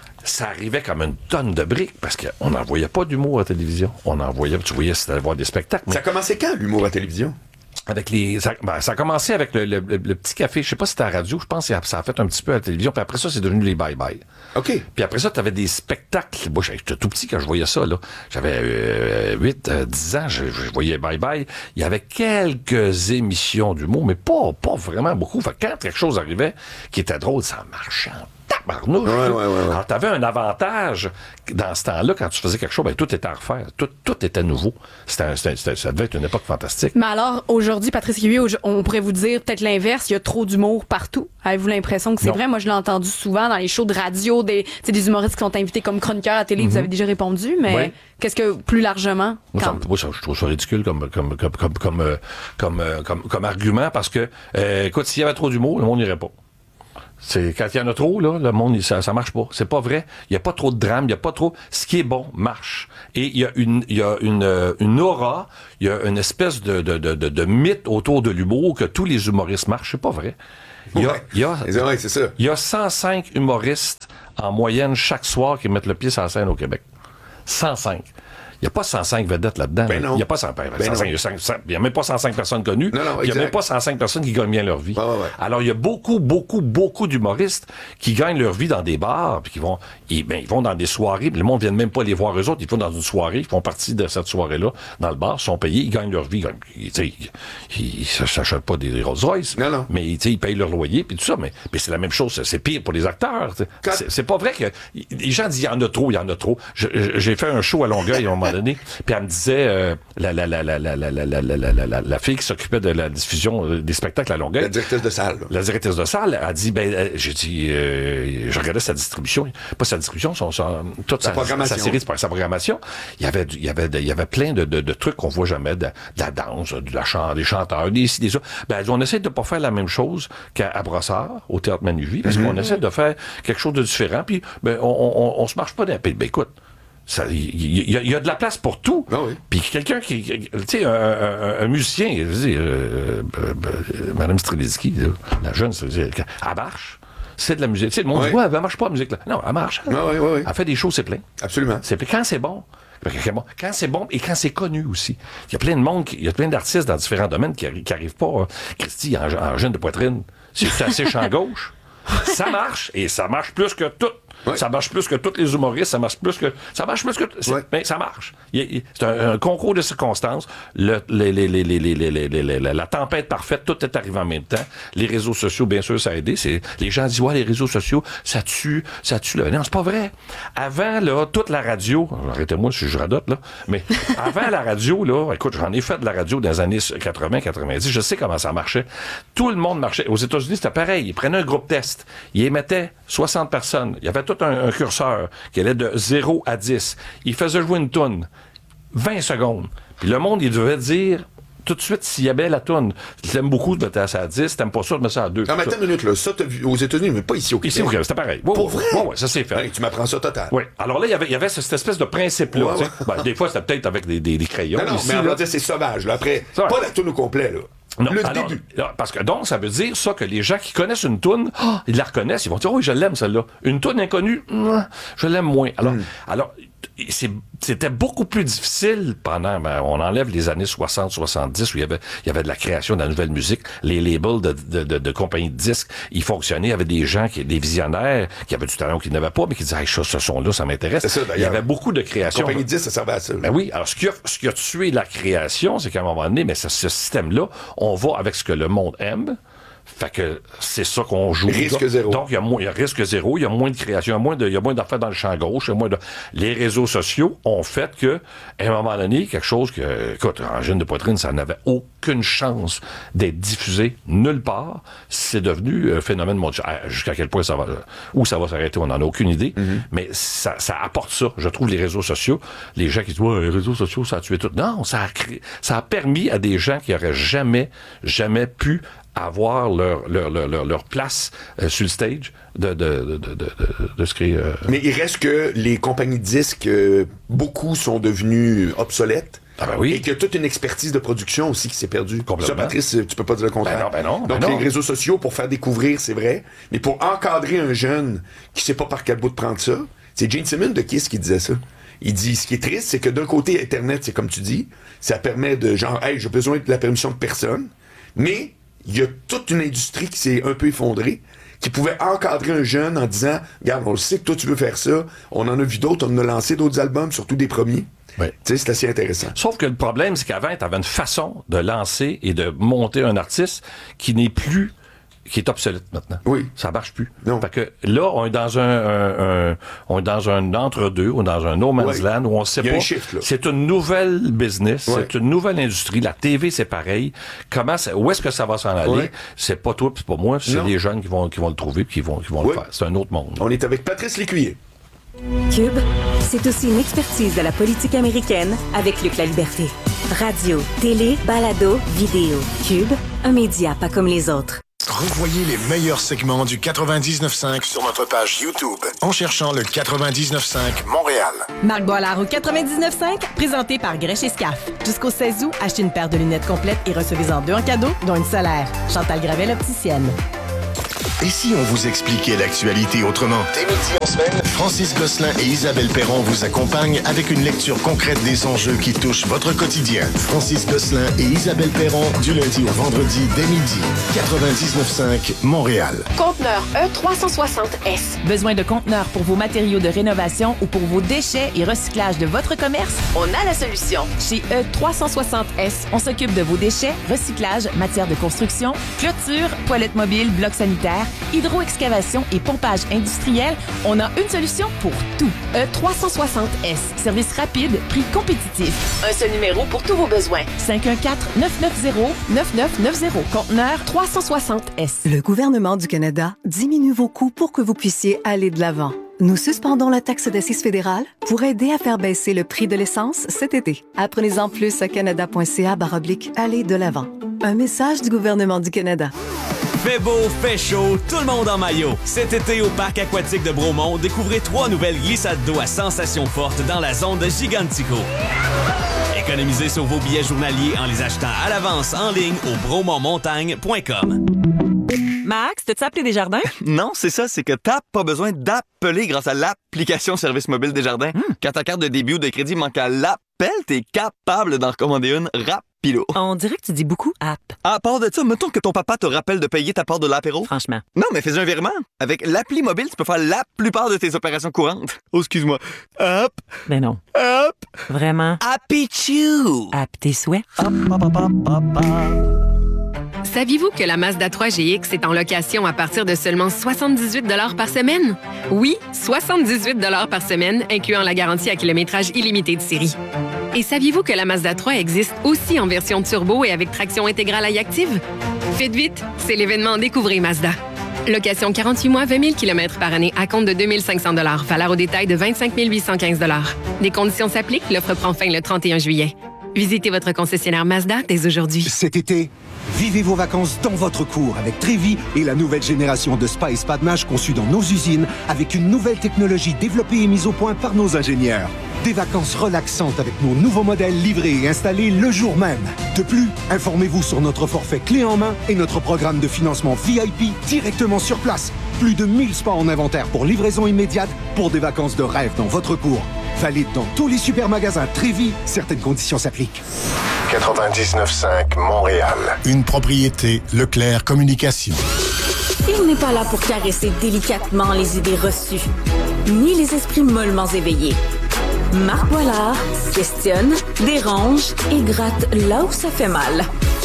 ça arrivait comme une tonne de briques, parce qu'on n'en voyait pas d'humour à la télévision. On en voyait, tu voyais, c'était voir des spectacles. Mais... Ça commençait quand, l'humour à la télévision? Avec les, ça, ben, ça a commencé avec le, le, le, le petit café, je sais pas si c'était à la radio, je pense que ça a fait un petit peu à la télévision, puis après ça, c'est devenu les bye-bye. OK. Puis après ça, t'avais des spectacles. Moi, j'étais tout petit quand je voyais ça, là. J'avais euh, huit, dix ans, je, je voyais bye-bye. Il y avait quelques émissions d'humour, mais pas, pas vraiment beaucoup. Fait que quand quelque chose arrivait qui était drôle, ça marchait en tabarnouche. Ouais, ouais, ouais, ouais. Alors, t'avais un avantage dans ce temps-là, quand tu faisais quelque chose, ben, tout était à refaire. Tout, tout était nouveau. C'était, c'était, c'était, ça devait être une époque fantastique. Mais alors, aujourd'hui, Patrice Kiwi, on pourrait vous dire peut-être l'inverse, il y a trop d'humour partout. Avez-vous l'impression que c'est non. vrai? Moi, je l'ai entendu souvent dans les shows de radio, des, des humoristes qui sont invités comme chroniqueurs à télé, mm-hmm. vous avez déjà répondu, mais oui. qu'est-ce que, plus largement? Moi, quand... ça, moi ça, je trouve ça ridicule comme, comme, comme, comme, comme, euh, comme, euh, comme, comme argument, parce que, euh, écoute, s'il y avait trop d'humour, le monde n'irait pas. C'est, quand il y en a trop, là, le monde, ça, ça marche pas. C'est pas vrai. Il y a pas trop de drame, il y a pas trop, ce qui est bon marche. Et il y a une, il y a une, une aura, il y a une espèce de, de, de, de, de mythe autour de l'humour que tous les humoristes marchent. C'est pas vrai. Il y a, ouais. il y a, ouais, c'est ça. Il y a cent cinq humoristes en moyenne chaque soir qui mettent le pied sur la scène au Québec. cent cinq. Il n'y a pas cent cinq vedettes là-dedans. Ben non. Il n'y a pas cent, ben ben cent cinq, il y a cent, il y a même pas cent cinq personnes connues. Non, non, il n'y a même pas cent cinq personnes qui gagnent bien leur vie. Ouais, ouais, ouais. Alors, il y a beaucoup, beaucoup, beaucoup d'humoristes qui gagnent leur vie dans des bars, puis qui vont, ils, ben, ils vont dans des soirées, puis le monde ne vient même pas les voir eux autres. Ils vont dans une soirée, ils font partie de cette soirée-là, dans le bar, ils sont payés, ils gagnent leur vie. Ils, ils, ils s'achètent pas des Rolls-Royce, non, non. mais ils payent leur loyer, puis tout ça. Mais, mais c'est la même chose, c'est pire pour les acteurs. Quand... C'est, c'est pas vrai que les gens disent il y en a trop, il y en a trop. Je, j'ai fait un show à Longueuil à un moment donné, puis elle me disait euh, la, la, la, la, la, la, la, la, la, la, la fille qui s'occupait de la diffusion des spectacles à Longueuil. La directrice de salle. Là. La directrice de salle a dit, ben, euh, j'ai dit, euh, je regardais sa distribution, pas sa distribution, son, son, toute sa, sa, sa série, sa programmation. Il y avait, il y avait, il y avait plein de, de, de trucs qu'on voit jamais, de, de la danse, de la chant, des chanteurs, des ci, des ça. Ben, on essaie de pas faire la même chose qu'à à Brossard, au Théâtre Manuvie, parce mm-hmm. qu'on essaie de faire quelque chose de différent, puis ben, on, on, on se marche pas d'un pays. Ben, écoute, il y, y, y a de la place pour tout. Ah oui. Puis quelqu'un qui, tu sais, un, un, un musicien, je veux dire, euh, euh, euh, Mme Strelitzky, la jeune, elle marche. C'est de la musique. Tu sais, le monde dit, ouais, elle marche pas la musique là. Non, elle marche. Ah, oui, oui, oui. Elle fait des shows, c'est plein. Absolument. C'est plein. Quand c'est bon. Quand c'est bon et quand c'est connu aussi. Il y a plein de monde, il y a plein d'artistes dans différents domaines qui n'arrivent pas. Hein. Christy, en, en jeune de poitrine, c'est assez champ gauche. Ça marche, et ça marche plus que tout. Ouais. Ça marche plus que tous les humoristes, ça marche plus que... Ça marche plus que... Ouais. Mais ça marche. Il, il, c'est un, un concours de circonstances. Le, les, les, les, les, les, les, les, les, la tempête parfaite, tout est arrivé en même temps. Les réseaux sociaux, bien sûr, ça a aidé. C'est, les gens disent, ouais, les réseaux sociaux, ça tue, ça tue. Là. Non, c'est pas vrai. Avant, là, toute la radio... Arrêtez-moi si je radote, là. Mais avant la radio, là, écoute, j'en ai fait de la radio dans les années quatre-vingts quatre-vingt-dix. Je sais comment ça marchait. Tout le monde marchait. Aux États-Unis, c'était pareil. Ils prenaient un groupe test. Ils émettaient soixante personnes. Il y avait tout un, un curseur qui allait de zéro à dix. Il faisait jouer une toune. vingt secondes. Puis le monde, il devait dire tout de suite s'il y avait la toune. Tu t'aimes beaucoup, tu mettais ça à dix. Tu t'aimes pas ça, tu mets ça à deux. Non, mais attends une minute, là. Ça, t'as vu aux États-Unis, mais pas ici au Québec. Ici au Québec, c'était pareil. Ouais, Pour ouais, vrai? Ouais, ouais, ça s'est fait. Hey, tu m'apprends ça total. Oui. Alors là, il y avait, il y avait cette espèce de principe-là. Ouais, ouais. Ben, des fois, c'était peut-être avec des, des, des crayons. Non, non, ici, mais on là. va dire c'est sauvage, là. Après, ça, pas la toune au complet, là. Non, le alors, début. Alors, parce que donc, ça veut dire ça que les gens qui connaissent une toune, oh, ils la reconnaissent, ils vont dire, oh, oui, je l'aime, celle-là. Une toune inconnue, je l'aime moins. Alors, mm. alors c'est, c'était beaucoup plus difficile pendant, ben, on enlève les années soixante soixante-dix où il y avait, il y avait de la création de la nouvelle musique, les labels de, de, de, de compagnies de disques, ils fonctionnaient avec des gens, qui, des visionnaires, qui avaient du talent ou qui n'avaient pas, mais qui disaient, hey, ça, ce son-là, ça m'intéresse. C'est ça, il y avait beaucoup de création. Compagnie de disques, ça servait à ça. Ben oui. Alors, ce qui a, ce qui a tué la création, c'est qu'à un moment donné, mais ce, ce système-là, on va avec ce que le monde aime. Fait que c'est ça qu'on joue. Risque donc, zéro. Donc, il y a moins, il y a risque zéro, il y a moins de création, il y a moins de, il y a moins d'affaires dans le champ gauche, il y a moins de, les réseaux sociaux ont fait que, à un moment donné, quelque chose que, écoute, en jeune de poitrine, ça n'avait aucune chance d'être diffusé nulle part. C'est devenu un phénomène mondial. Jusqu'à quel point ça va, où ça va s'arrêter, on n'en a aucune idée. Mm-hmm. Mais ça, ça apporte ça. Je trouve les réseaux sociaux, les gens qui disent, ouais, les réseaux sociaux, ça a tué tout. Non, ça a créé, ça a permis à des gens qui auraient jamais, jamais pu avoir leur, leur, leur, leur, leur place euh, sur le stage de, de, de, de, de, de ce qui est... Euh... Mais il reste que les compagnies de disques, euh, beaucoup sont devenues obsolètes. Ah ben oui. Et qu'il y a toute une expertise de production aussi qui s'est perdue. Complètement. Ça, Patrice, tu peux pas dire le contraire. Ben non, ben non. Donc, ben les non. réseaux sociaux, pour faire découvrir, c'est vrai. Mais pour encadrer un jeune qui sait pas par quel bout de prendre ça, c'est Gene Simmons de Kiss qui disait ça. Il dit, ce qui est triste, c'est que d'un côté, Internet, c'est comme tu dis, ça permet de genre, hey, j'ai besoin de la permission de personne, mais il y a toute une industrie qui s'est un peu effondrée, qui pouvait encadrer un jeune en disant, regarde, on le sait que toi tu veux faire ça, on en a vu d'autres, on en a lancé d'autres albums, surtout des premiers. Oui. Tu sais, c'est assez intéressant. Sauf que le problème, c'est qu'avant, tu avais une façon de lancer et de monter un artiste qui n'est plus qui est obsolète maintenant. Oui. Ça marche plus. Non. Fait que là, on est dans un, un, un on est dans un entre-deux, ou dans un no man's oui. land où on sait Il y a pas. un shift, là. C'est une nouvelle business, Oui. c'est une nouvelle industrie. La T V, c'est pareil. Comment ça, où est-ce que ça va s'en aller? Oui. C'est pas toi, puis c'est pas moi, c'est Non. les jeunes qui vont, qui vont le trouver, puis qui vont, qui vont Oui. le faire. C'est un autre monde. On est avec Patrice Lécuyer. Cube, c'est aussi une expertise de la politique américaine avec Luc La Liberté. Radio, télé, balado, vidéo. Cube, un média pas comme les autres. Revoyez les meilleurs segments du quatre-vingt-dix-neuf cinq sur notre page YouTube en cherchant le quatre-vingt-dix-neuf cinq Montréal. Marc Boilard au quatre-vingt-dix-neuf cinq, présenté par Grèche et Scaf. Jusqu'au seize août, achetez une paire de lunettes complètes et recevez-en deux en cadeau, dont une solaire. Chantal Gravel, opticienne. Et si on vous expliquait l'actualité autrement? Dès midi en semaine, Francis Gosselin et Isabelle Perron vous accompagnent avec une lecture concrète des enjeux qui touchent votre quotidien. Francis Gosselin et Isabelle Perron, du lundi au vendredi dès midi. quatre-vingt-dix-neuf cinq Montréal. Conteneur E trois cent soixante S. Besoin de conteneurs pour vos matériaux de rénovation ou pour vos déchets et recyclage de votre commerce? On a la solution. Chez E trois cent soixante S, on s'occupe de vos déchets, recyclage, matière de construction, clôture, toilettes mobiles, blocs sanitaires, hydro-excavation et pompage industriel. On a une solution pour tout. E trois cent soixante S. Service rapide, prix compétitif. Un seul numéro pour tous vos besoins. cinq un quatre, neuf neuf zéro, neuf neuf neuf zéro. Conteneur trois cent soixante S. Le gouvernement du Canada diminue vos coûts pour que vous puissiez aller de l'avant. Nous suspendons la taxe d'assises fédérale pour aider à faire baisser le prix de l'essence cet été. Apprenez-en plus à canada.ca barre oblique aller de l'avant. Un message du gouvernement du Canada. Fait beau, fait chaud, tout le monde en maillot. Cet été au parc aquatique de Bromont, découvrez trois nouvelles glissades d'eau à sensations fortes dans la zone de Gigantico. Économisez sur vos billets journaliers en les achetant à l'avance en ligne au bromont montagne point com. Max, t'as-tu appelé Desjardins? Non, c'est ça, c'est que t'as pas besoin d'appeler grâce à l'application Service mobile Desjardins. Mm. Quand ta carte de débit ou de crédit manque à l'appel, t'es capable d'en recommander une rapido. On dirait que tu dis beaucoup app. À part de ça, mettons que ton papa te rappelle de payer ta part de l'apéro. Franchement. Non, mais fais un virement. Avec l'appli mobile, tu peux faire la plupart de tes opérations courantes. Oh, excuse-moi. Hop. Ben non. Hop. Vraiment. Happy Chew. App tes souhaits. Hop, hop, hop, hop, hop, hop. Saviez-vous que la Mazda trois G X est en location à partir de seulement soixante-dix-huit dollars par semaine? Oui, soixante-dix-huit dollars par semaine, incluant la garantie à kilométrage illimité de série. Et saviez-vous que la Mazda trois existe aussi en version turbo et avec traction intégrale iActive? Faites vite, c'est l'événement Découvrez Mazda. Location quarante-huit mois, vingt mille kilomètres par année à compte de deux mille cinq cents dollars. Valeur au détail de vingt-cinq mille huit cent quinze dollars. Des conditions s'appliquent, l'offre prend fin le trente et un juillet. Visitez votre concessionnaire Mazda dès aujourd'hui. Cet été, vivez vos vacances dans votre cour avec Trévi et la nouvelle génération de spa et spa de nage conçue dans nos usines avec une nouvelle technologie développée et mise au point par nos ingénieurs. Des vacances relaxantes avec nos nouveaux modèles livrés et installés le jour même. De plus, informez-vous sur notre forfait clé en main et notre programme de financement V I P directement sur place. Plus de mille spas en inventaire pour livraison immédiate pour des vacances de rêve dans votre cour. Valide dans tous les supermagasins Trévi. Certaines conditions s'appliquent. quatre-vingt-dix-neuf cinq Montréal. Une propriété Leclerc Communication. Il n'est pas là pour caresser délicatement les idées reçues, ni les esprits mollement éveillés. Marc Boilard questionne, dérange et gratte là où ça fait mal.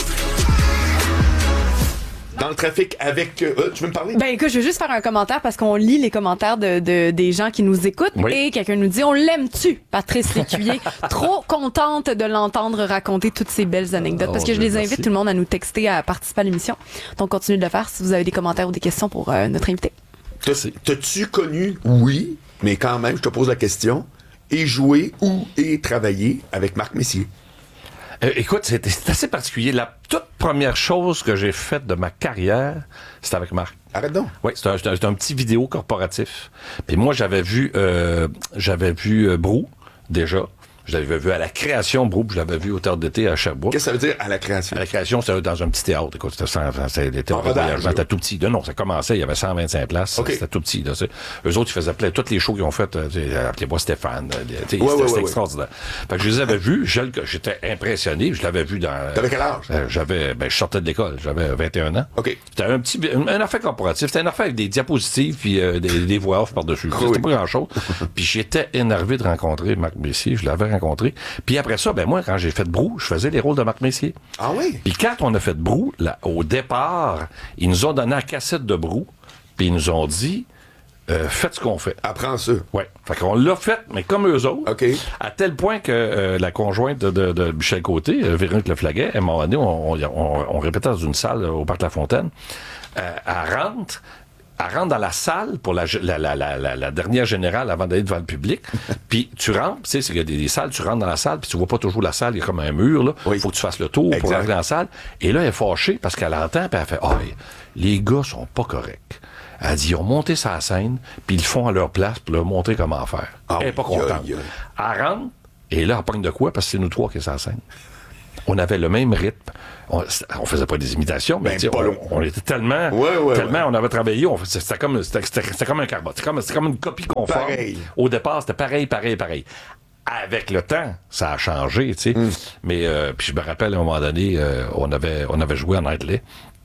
Dans le trafic avec... Euh, tu veux me parler? Ben écoute, je veux juste faire un commentaire parce qu'on lit les commentaires de, de des gens qui nous écoutent oui. Et quelqu'un nous dit « On l'aime-tu, Patrice Lécuyer? » Trop contente de l'entendre raconter toutes ces belles anecdotes oh, parce que je les invite merci. Tout le monde à nous texter à participer à l'émission. Donc continuez de le faire si vous avez des commentaires ou des questions pour euh, notre invité. T'as-tu connu, oui, mais quand même, je te pose la question, et joué ou et travaillé avec Marc Messier? Euh, écoute, c'est, c'est assez particulier. La toute première chose que j'ai faite de ma carrière, c'était avec Marc. Arrête donc. Oui, c'était un, c'était un, c'était un petit vidéo corporatif. Puis moi, j'avais vu, euh, j'avais vu euh, Brou, déjà. Je l'avais vu à la création, Brou, je l'avais vu au théâtre d'été à Sherbrooke. Qu'est-ce que ça veut dire à la création? À la création, c'était dans un petit théâtre. Écoute, c'était, cent, c'était, c'était tout petit. Non, non, ça commençait, il y avait cent vingt-cinq places. Okay. C'était tout petit. Là, eux autres, ils faisaient plein, tous les shows qu'ils ont fait, appelez-moi Stéphane. Ouais, c'était, ouais, c'était ouais, extraordinaire. Ouais. Fait que je les avais vus, je, j'étais impressionné, je l'avais vu dans... T'avais quel âge? Euh, j'avais, ben, je sortais de l'école, j'avais vingt et un ans. OK. C'était un petit, un, un affaire corporatif, c'était une affaire avec des diapositives puis euh, des, des voix off par-dessus. Oui. C'était pas grand-chose. Puis j'étais énervé de rencontrer Marc Messier, je l'avais rencontré. Puis après ça, ben moi, quand j'ai fait Brou, je faisais les rôles de Marc Messier. Ah oui? Puis quand on a fait Brou, là, au départ, ils nous ont donné la cassette de Brou, puis ils nous ont dit, euh, faites ce qu'on fait. Apprends ça. Ouais. Fait qu'on l'a fait, mais comme eux autres. OK. À tel point que euh, la conjointe de, de, de Michel Côté, euh, Véronique Leflaguet, à un moment donné, on, on, on, on répétait dans une salle au Parc La Fontaine, euh, elle rentre, elle rentre dans la salle pour la, la, la, la, la, la dernière générale avant d'aller devant le public. Puis tu rentres, tu sais, il y a des, des salles, tu rentres dans la salle, puis tu vois pas toujours la salle, il y a comme un mur, là. Il faut que tu fasses le tour exact. Pour rentrer dans la salle. Et là, elle est fâchée parce qu'elle entend, puis elle fait, ah, oh, les gars sont pas corrects. Elle dit, ils ont monté sa scène, puis ils le font à leur place pour leur montrer comment faire. Oh, elle est pas contente. Yo, yo. Elle rentre, et là, elle pogne de quoi? Parce que c'est nous trois qui est sa scène. On avait le même rythme. On, on faisait pas des imitations, mais ben, on, on était tellement, ouais, ouais, tellement, ouais. on avait travaillé, on, c'était comme, c'était, c'était comme un carbone. C'était comme, c'était comme une copie conforme. Pareil. Au départ, c'était pareil, pareil, pareil. Avec le temps, ça a changé, tu sais. Mm. Mais, euh, puis je me rappelle, à un moment donné, euh, on avait, on avait joué en anglais.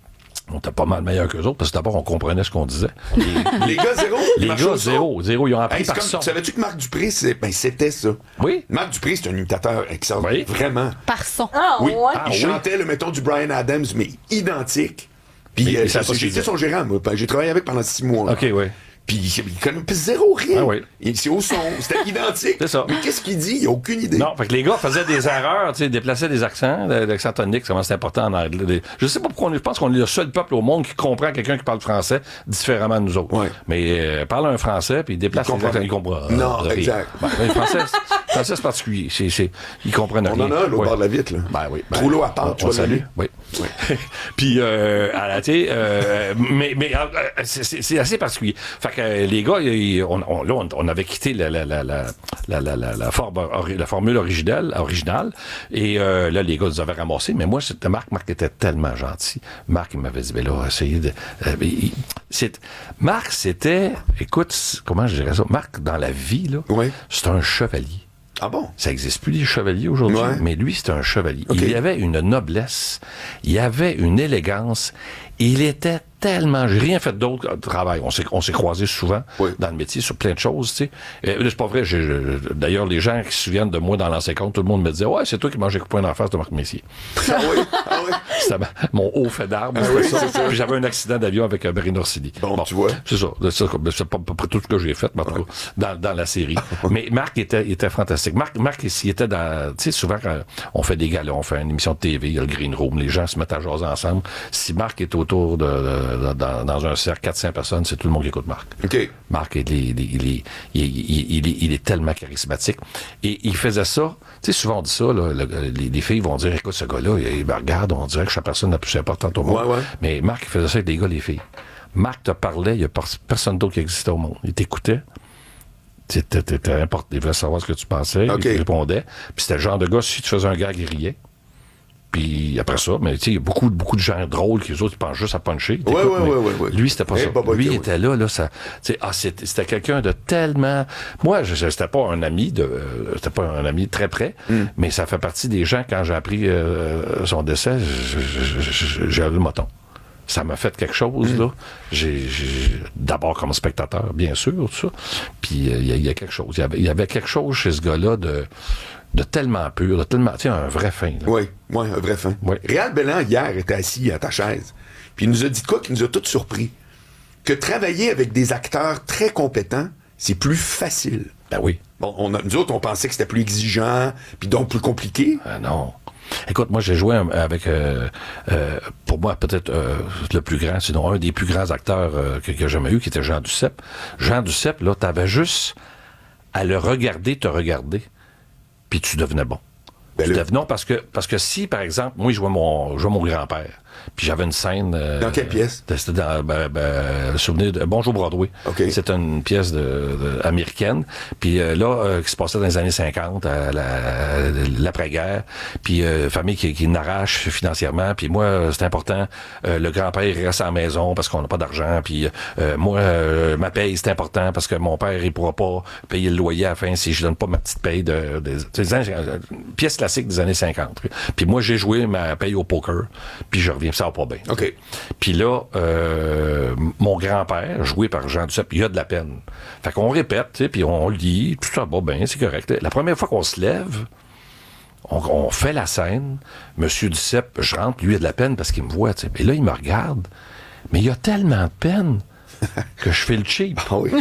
On était pas mal meilleurs qu'eux autres, parce que d'abord, on comprenait ce qu'on disait. Les, les gars, zéro? Les gars, zéro. Zéro. Ils ont appris hey, par comme, son. Savais-tu que Marc Dupré, c'est, ben, c'était ça? Oui. Marc Dupré, c'est un imitateur excellent. Oui. Vraiment. Par son. Ah, oui. Ouais. Il ah, chantait, oui. le mettons, du Brian Adams, mais identique. Puis, euh, j'ai, j'ai été son gérant, moi. J'ai travaillé avec pendant six mois. OK, oui. Puis il connaît zéro rien. Ah oui. C'est au son, c'était identique. C'est ça. Mais qu'est-ce qu'il dit? Il n'a aucune idée. Non, fait que les gars faisaient des erreurs, tu sais, déplaçaient des accents, l'accent tonique, comment c'est important en anglais. Je sais pas pourquoi on, je pense qu'on est le seul peuple au monde qui comprend quelqu'un qui parle français différemment de nous autres. Ouais. Mais euh, parle un français, puis il déplace les accents, il comprend. Non, euh, exact. Ben, le français, le français, c'est particulier. C'est, c'est, ils comprennent on rien. On en a un, l'autre ouais. bord de la vitre, là. Ben oui. Ben, Trop l'eau à part, tu on vois. Salut. Oui. Ouais. Puis, euh, à la télé, euh, mais, mais euh, c'est, c'est, c'est assez particulier. Fait que euh, les gars, ils, on, on, là, on, on avait quitté la, la, la, la, la, la, la, la, forme, la formule originale, originale et euh, là, les gars nous avaient ramassé. Mais moi, c'était Marc. Marc était tellement gentil. Marc, il m'avait dit, ben là, essayez de... Euh, il, c'est, Marc, c'était... Écoute, comment je dirais ça? Marc, dans la vie, là, ouais. c'est un chevalier. Ah bon? Ça n'existe plus, les chevaliers, aujourd'hui, ouais. Mais lui, c'était un chevalier. Okay. Il y avait une noblesse, il y avait une élégance, il était tellement... J'ai rien fait d'autre de travail. On s'est, on s'est croisés souvent oui. dans le métier sur plein de choses, tu sais. Euh, c'est pas vrai. J'ai, je, d'ailleurs, les gens qui se souviennent de moi dans l'ancien compte, tout le monde me disait « Ouais, c'est toi qui mangeais coupé en face de Marc Messier. » Ah oui? Ah oui? C'était mon haut fait d'arbre, ah c'était oui, ça. ça. Puis j'avais un accident d'avion avec euh, Brino Orsini. Bon, bon, tu vois. C'est ça. C'est, c'est pas à peu près tout ce que j'ai fait, mais en tout cas, dans, dans la série. Mais Marc était, il était fantastique. Marc, Marc, il était dans... Tu sais, souvent, quand on fait des galas, on fait une émission de T V, il y a le Green Room, les gens se mettent à jaser ensemble. Si Marc est autour de... de, de dans, dans un cercle, quatre cents personnes, c'est tout le monde qui écoute Marc. Okay. Marc, il est, il, est, il, est, il, est, il, est, il est tellement charismatique. Et il faisait ça. Tu sais, souvent on dit ça, là, le, les, les filles vont dire, écoute, ce gars-là, il, ben, regarde, on dirait que je suis la personne la plus importante au monde. Ouais, ouais. Mais Marc, il faisait ça avec les gars, les filles. Marc te parlait, il n'y a personne d'autre qui existait au monde. Il t'écoutait. C'était, c'était important. Il voulait savoir ce que tu pensais. Okay. Il répondait. Puis c'était le genre de gars, si tu faisais un gag, il riait. Puis après ça, mais tu sais, il y a beaucoup, beaucoup de gens drôles qui, eux autres, ils pensent juste à puncher. Ouais, ouais, ouais, ouais, ouais. Lui, c'était pas hey, ça. Pas lui, il était là, là, ça. Tu sais, ah, c'était, c'était quelqu'un de tellement. Moi, je, je, c'était pas un ami de. Euh, c'était pas un ami très près, mm. mais ça fait partie des gens, quand j'ai appris euh, son décès, j'ai eu le moton. Ça m'a fait quelque chose, mmh. là. J'ai, j'ai, d'abord comme spectateur, bien sûr, tout ça. Puis il euh, y, y a quelque chose. Il y avait, y avait quelque chose chez ce gars-là de, de tellement pur, de tellement... Tu sais, un vrai fin. Là. Oui, oui, un vrai fin. Oui. Réal Belland, hier, était assis à ta chaise. Puis il nous a dit quoi qui nous a tous surpris? Que travailler avec des acteurs très compétents, c'est plus facile. Ben oui. Bon, on a, nous autres, on pensait que c'était plus exigeant, puis donc plus compliqué. Ah non. Écoute, moi, j'ai joué avec, euh, euh, pour moi, peut-être euh, le plus grand, sinon un des plus grands acteurs euh, que, que j'ai jamais eu, qui était Jean Duceppe. Jean Duceppe, là, t'avais juste à le regarder, te regarder, puis tu devenais bon. Ben tu le... devenais, non, parce que, parce que si, par exemple, moi, je jouais mon, je jouais mon grand-père, puis j'avais une scène... Euh, dans quelle pièce? C'était dans, ben, ben, souvenez de Bonjour Broadway. Okay. C'était une pièce de, de, américaine. Puis euh, là, euh, qui se passait dans les années cinquante, à la, à l'après-guerre. Puis euh, famille qui, qui n'arrache financièrement. Puis moi, c'est important. Euh, le grand-père, il reste à la maison parce qu'on n'a pas d'argent. Puis euh, moi, euh, ma paye, c'est important parce que mon père, il pourra pas payer le loyer à la fin si je donne pas ma petite paye de... de, de, de, de pièce classique des années cinquante. Puis moi, j'ai joué ma paye au poker. Puis je reviens bien, ça va pas bien. OK. Puis là, euh, mon grand-père, joué par Jean Duceppe, il a de la peine. Fait qu'on répète, tu sais, puis on lit, tout ça va bien, c'est correct. La première fois qu'on se lève, on, on fait la scène, Monsieur Duceppe, je rentre, lui, il a de la peine parce qu'il me voit, tu sais. Et là, il me regarde, mais il a tellement de peine que je fais le cheap. Ah oui.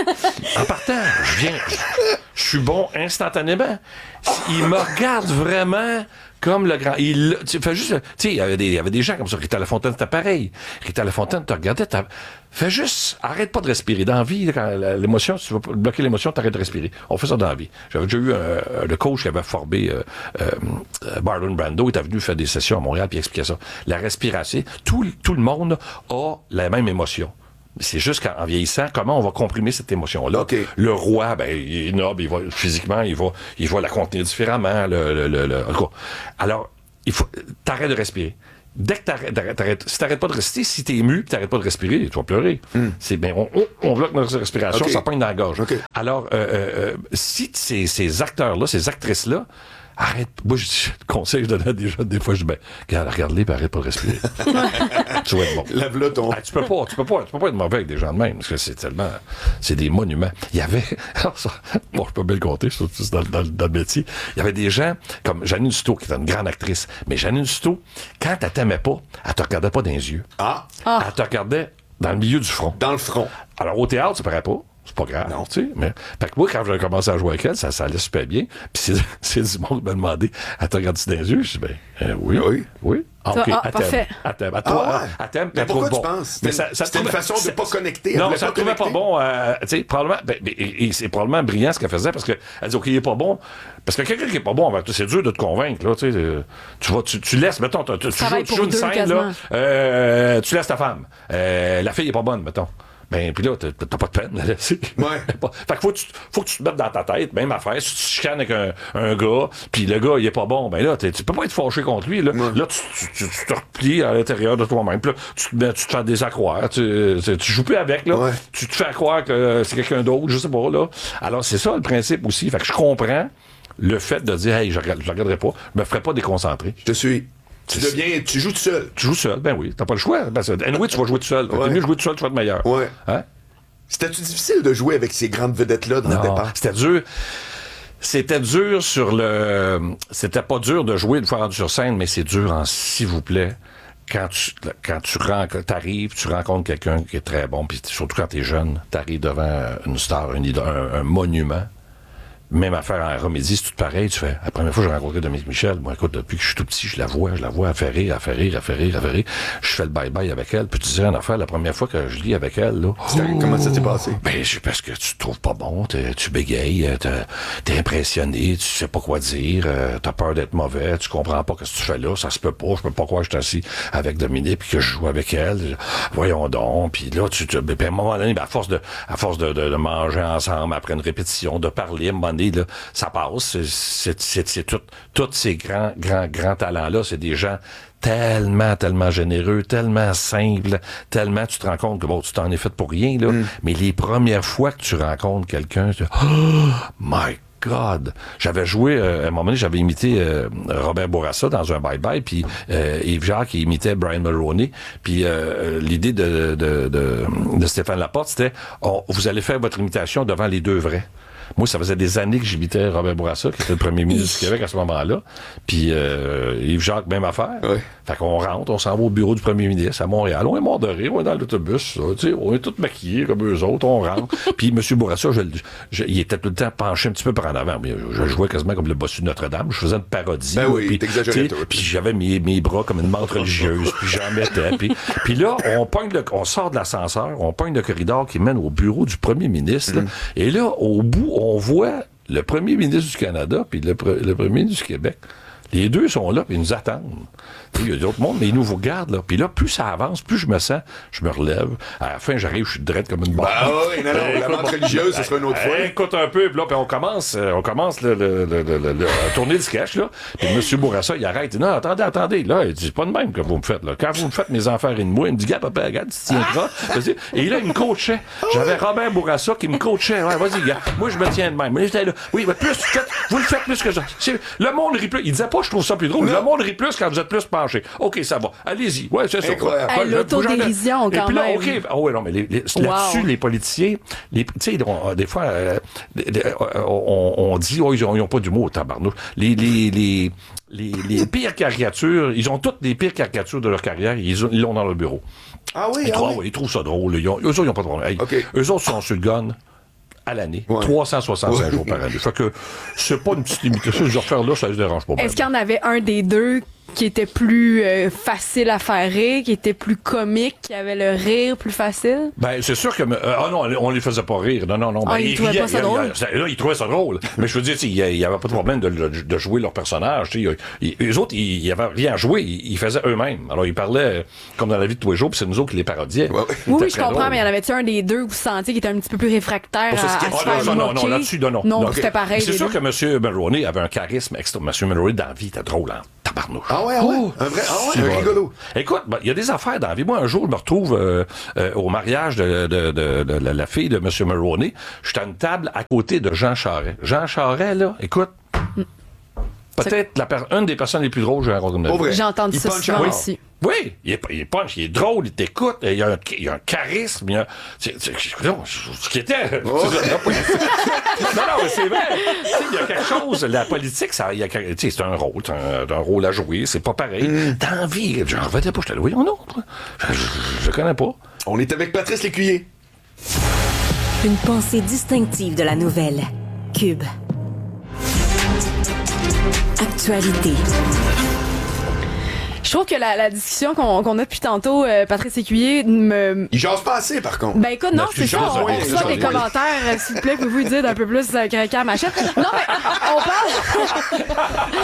En partant, je viens, je, je suis bon instantanément. Il me regarde vraiment comme le grand. Il tu fais juste, tu sais, il y avait des, il y avait des gens comme ça. Rita Lafontaine, c'était pareil. Rita Lafontaine te regardait, t'as, fais juste, arrête pas de respirer. Dans la vie, quand l'émotion, si tu veux bloquer l'émotion, t'arrêtes de respirer. On fait ça dans la vie. J'avais déjà eu un, le coach qui avait formé euh, euh, Marlon Brando, il était venu faire des sessions à Montréal puis il expliquait ça. La respiration, tout, tout le monde a la même émotion. C'est juste qu'en vieillissant, comment on va comprimer cette émotion-là. Okay. Le roi, ben, il est noble, il va, physiquement, il va, il va la contenir différemment. Le, le, le, le, alors, il faut, t'arrêtes de respirer. Dès que t'arrêtes, t'arrêtes, t'arrêtes si t'arrêtes pas de respirer, si t'es ému, pis t'arrêtes pas de respirer, tu vas pleurer. Mm. C'est ben, on, on, on bloque notre respiration, okay. Ça pogne dans la gorge. Okay. Alors, euh, euh, si ces, ces acteurs-là, ces actrices-là, arrête. Moi, je dis, le conseil que je donnais déjà, des fois, je dis, ben, regarde, regarde-les, puis arrête pas de respirer. Tu vas être bon. Lève-le ton. Ah, tu peux pas, tu peux pas, tu peux pas être mauvais avec des gens de même, parce que c'est tellement, c'est des monuments. Il y avait, ça, bon, je peux bien le compter, surtout dans, dans, dans le métier. Il y avait des gens, comme Janine Souto, qui était une grande actrice. Mais Janine Souto, quand elle t'aimait pas, elle te regardait pas dans les yeux. Ah. ah. Elle te regardait dans le milieu du front. Dans le front. Alors, au théâtre, ça paraît pas. C'est pas grave, non. Tu sais, mais, fait que moi, quand j'ai commencé à jouer avec elle, ça, ça allait super bien. Puis c'est, c'est du monde qui m'a demandé, elle t'a regardé dans les yeux? Je dis, ben, euh, oui. Oui. Oui. Ah, OK. Ah, parfait. À thème. À toi, ah, ouais. à thème. Mais pourquoi bon. tu penses? Mais ça, ça c'était une façon de pas connecter. Non, ça ne trouvait pas bon. Euh, tu sais, probablement, ben, et, et c'est probablement brillant ce qu'elle faisait parce qu'elle dit, OK, il est pas bon. Parce que quelqu'un qui est pas bon, c'est dur de te convaitre, là, tu sais. Tu vas, tu, tu laisses, mettons, tu, tu, joues, tu joues une scène, quasiment. Là, euh, tu laisses ta femme. Euh, la fille est pas bonne, mettons. Ben, pis là, t'as, t'as pas de peine, là, c'est... Ouais. Fait que faut que, tu, faut que tu te mettes dans ta tête, même affaire, si tu chicanes avec un, un gars, pis le gars, il est pas bon, ben là, tu peux pas être fâché contre lui, là. Ouais. Là, tu, tu, tu, tu te replies à l'intérieur de toi-même, pis là, tu, ben, tu te fais des accroire, tu, tu, tu joues plus avec, là. Ouais. Tu te fais croire que c'est quelqu'un d'autre, je sais pas, là. Alors, c'est ça, le principe aussi. Fait que je comprends le fait de dire, hey, je, regarde, je regarderai pas, je me ferai pas déconcentrer. Je te suis. Tu deviens, tu joues tout seul. Tu joues seul, ben oui. T'as pas le choix. Ben, anyway, tu vas jouer tout seul. Ouais. T'es mieux jouer tout seul, tu vas être meilleur. Ouais. Hein? C'était-tu difficile de jouer avec ces grandes vedettes-là dans non, le départ? C'était dur. C'était dur sur le... C'était pas dur de jouer une fois rendu sur scène, mais c'est dur en s'il vous plaît. Quand tu, quand tu rencontres, t'arrives, tu rencontres quelqu'un qui est très bon, puis surtout quand t'es jeune, t'arrives devant une star, une, un, un monument. Même affaire en Romédie, c'est tout pareil. Tu fais, la première fois que j'ai rencontré Dominique Michel, moi, écoute, depuis que je suis tout petit, je la vois, je la vois, elle fait rire, elle fait rire, elle fait rire, elle fait rire. Je fais le bye-bye avec elle, puis tu disais une affaire, la première fois que je lis avec elle, là. Oh, comment ça s'est passé? Ben, c'est parce que tu te trouves pas bon, tu bégayes, t'es impressionné, tu sais pas quoi dire, euh, t'as peur d'être mauvais, tu comprends pas ce que tu fais là, ça se peut pas, je peux pas croire que je suis assis avec Dominique, puis que je joue avec elle. Voyons donc, puis là, tu te, ben, à un moment donné, ben, à force de, à force de, de, de manger ensemble, après une répétition, de parler, à un moment donné, là, ça passe. C'est, c'est, c'est tout, tous ces grands, grands, grands talents-là, c'est des gens tellement, tellement généreux, tellement simples, tellement tu te rends compte que bon, tu t'en es fait pour rien, là. Mm. Mais les premières fois que tu rencontres quelqu'un, tu dis, oh my God! J'avais joué, euh, à un moment donné, j'avais imité euh, Robert Bourassa dans un bye-bye, puis euh, Yves Jacques qui imitait Brian Mulroney, puis euh, l'idée de, de, de, de Stéphane Laporte, c'était, oh, vous allez faire votre imitation devant les deux vrais. Moi, ça faisait des années que j'imitais Robert Bourassa, qui était le premier ministre du Québec à ce moment-là. Puis euh, Yves Jacques, même affaire. Oui. Fait qu'on rentre, on s'en va au bureau du premier ministre à Montréal. On est mort de rire, on est dans l'autobus. Tu sais, on est tous maquillés comme eux autres, on rentre. Puis M. Bourassa, je, je, il était tout le temps penché un petit peu par en avant. Mais je, je jouais quasiment comme le bossu de Notre-Dame. Je faisais une parodie. Ben oui, t'exagérais. Puis j'avais mes, mes bras comme une menthe religieuse. Puis j'en mettais. Puis, puis là, on pogne le, on sort de l'ascenseur, on pogne le corridor qui mène au bureau du premier ministre. Mm. Là, et là, au bout, on voit le premier ministre du Canada puis le, pre- le premier ministre du Québec. Les deux sont là, puis ils nous attendent. Il y a d'autres mondes, mais ils nous regardent, là. Puis là, plus ça avance, plus je me sens, je me relève. À la fin, j'arrive, je suis drette comme une barre. Bah oui, non, non, la menthe religieuse, ce sera une autre fois. Écoute un peu, puis là, puis on commence, on commence le, le, le, le, le, le tourner le sketch, là. Puis M. Bourassa, il arrête. Il dit, non, attendez, attendez. Là, il dit, c'est pas de même que vous me faites, là. Quand vous me faites mes enfants et de moi, il me dit, gars, papa, regarde, tu tiendras. Et là, il me coachait. J'avais Robert Bourassa qui me coachait. Ouais, vas-y, gars. Moi, je me tiens de même. Mais j'étais là. Oui, mais plus, faites, vous le faites plus que ça. Le monde rit plus. Il disait pas pas je trouve ça plus drôle. Non. Le monde rit plus quand vous êtes plus penché. OK, ça va. Allez-y. Ouais, c'est ça. Hey, l'autodérision, quand puis là, même. OK. Oh, ouais, non, mais les, les, wow. là-dessus, les politiciens, les, tu sais, des fois, euh, on, on dit, oh, ils ont, ils ont pas d'humour, tabarnouche. Les, les, les, les, les pires caricatures, ils ont toutes les pires caricatures de leur carrière, ils, ils l'ont dans leur bureau. Ah oui, ils, ah trouvent, oui. Ouais, ils trouvent ça drôle. Ils ont, eux autres, ils n'ont pas de problème. Hey, okay. Eux autres sont sur le gun à l'année. Ouais. trois cent soixante-cinq ouais. jours par année. Fait que c'est pas une petite limitation. Ce genre-là, ça ne se dérange pas. Est-ce qu'il y en avait un des deux qui était plus euh, facile à faire rire, qui était plus comique, qui avait le rire plus facile? Ben, c'est sûr que... Euh, ah non, on les faisait pas rire. Non, non, non. Ah, ben, ils trouvaient riaient, pas ça drôle? Il, là, ils trouvaient ça drôle. Mais je veux dire, il y avait pas de problème de, de, de jouer leur personnage. Ils, ils, eux autres, ils n'y avaient rien à jouer. Ils, ils faisaient eux-mêmes. Alors, ils parlaient comme dans la vie de tous les jours, puis c'est nous autres qui les parodiaient. Ouais. Oui, oui, je comprends, drôle. Mais il y en avait-tu un des deux que vous sentiez qui était un petit peu plus réfractaire à, à se oh, faire non, non, non, là-dessus, non, non. Non, non c'était pareil. C'est sûr deux. Que M. Mulroney avait un charisme extra. M. Mulroney, dans la vie, était drôle, hein. Tabarnouche. Ah ouais, ah ouais. Oh, un vrai, ah ouais, un rigolo. Écoute, il ben, y a des affaires dans la vie. Moi, un jour, je me retrouve euh, euh, au mariage de, de, de, de, de la fille de M. Mulroney. Je suis à une table à côté de Jean Charest. Jean Charest, là, écoute, mm. peut-être la per- une des personnes les plus drôles que j'ai rencontrées de ma vie. J'ai entendu ça souvent oui. aussi. Oui, il est, il est punch, il est drôle, il t'écoute, il a un, il a un charisme, il a, c'est, c'est, non, ce qui était. Oh. non, non, mais c'est vrai. Il y a quelque chose, la politique, ça, il y a, c'est un rôle, c'est un, un rôle à jouer, c'est pas pareil. Mm. Dans la vie, j'en revenais pas, je te le voyais, non, je, je, je connais pas. On est avec Patrice Lécuyer. Une pensée distinctive de la nouvelle. Cube. Actualité. Je trouve que la, la discussion qu'on, qu'on a depuis tantôt, euh, Patrice Lécuyer, me... Il jase pas assez, par contre. Ben écoute, non, c'est ça. On, on reçoit des commentaires, euh, s'il vous plaît, pouvez-vous dire d'un peu plus euh, qu'à Machette? Non, mais on parle...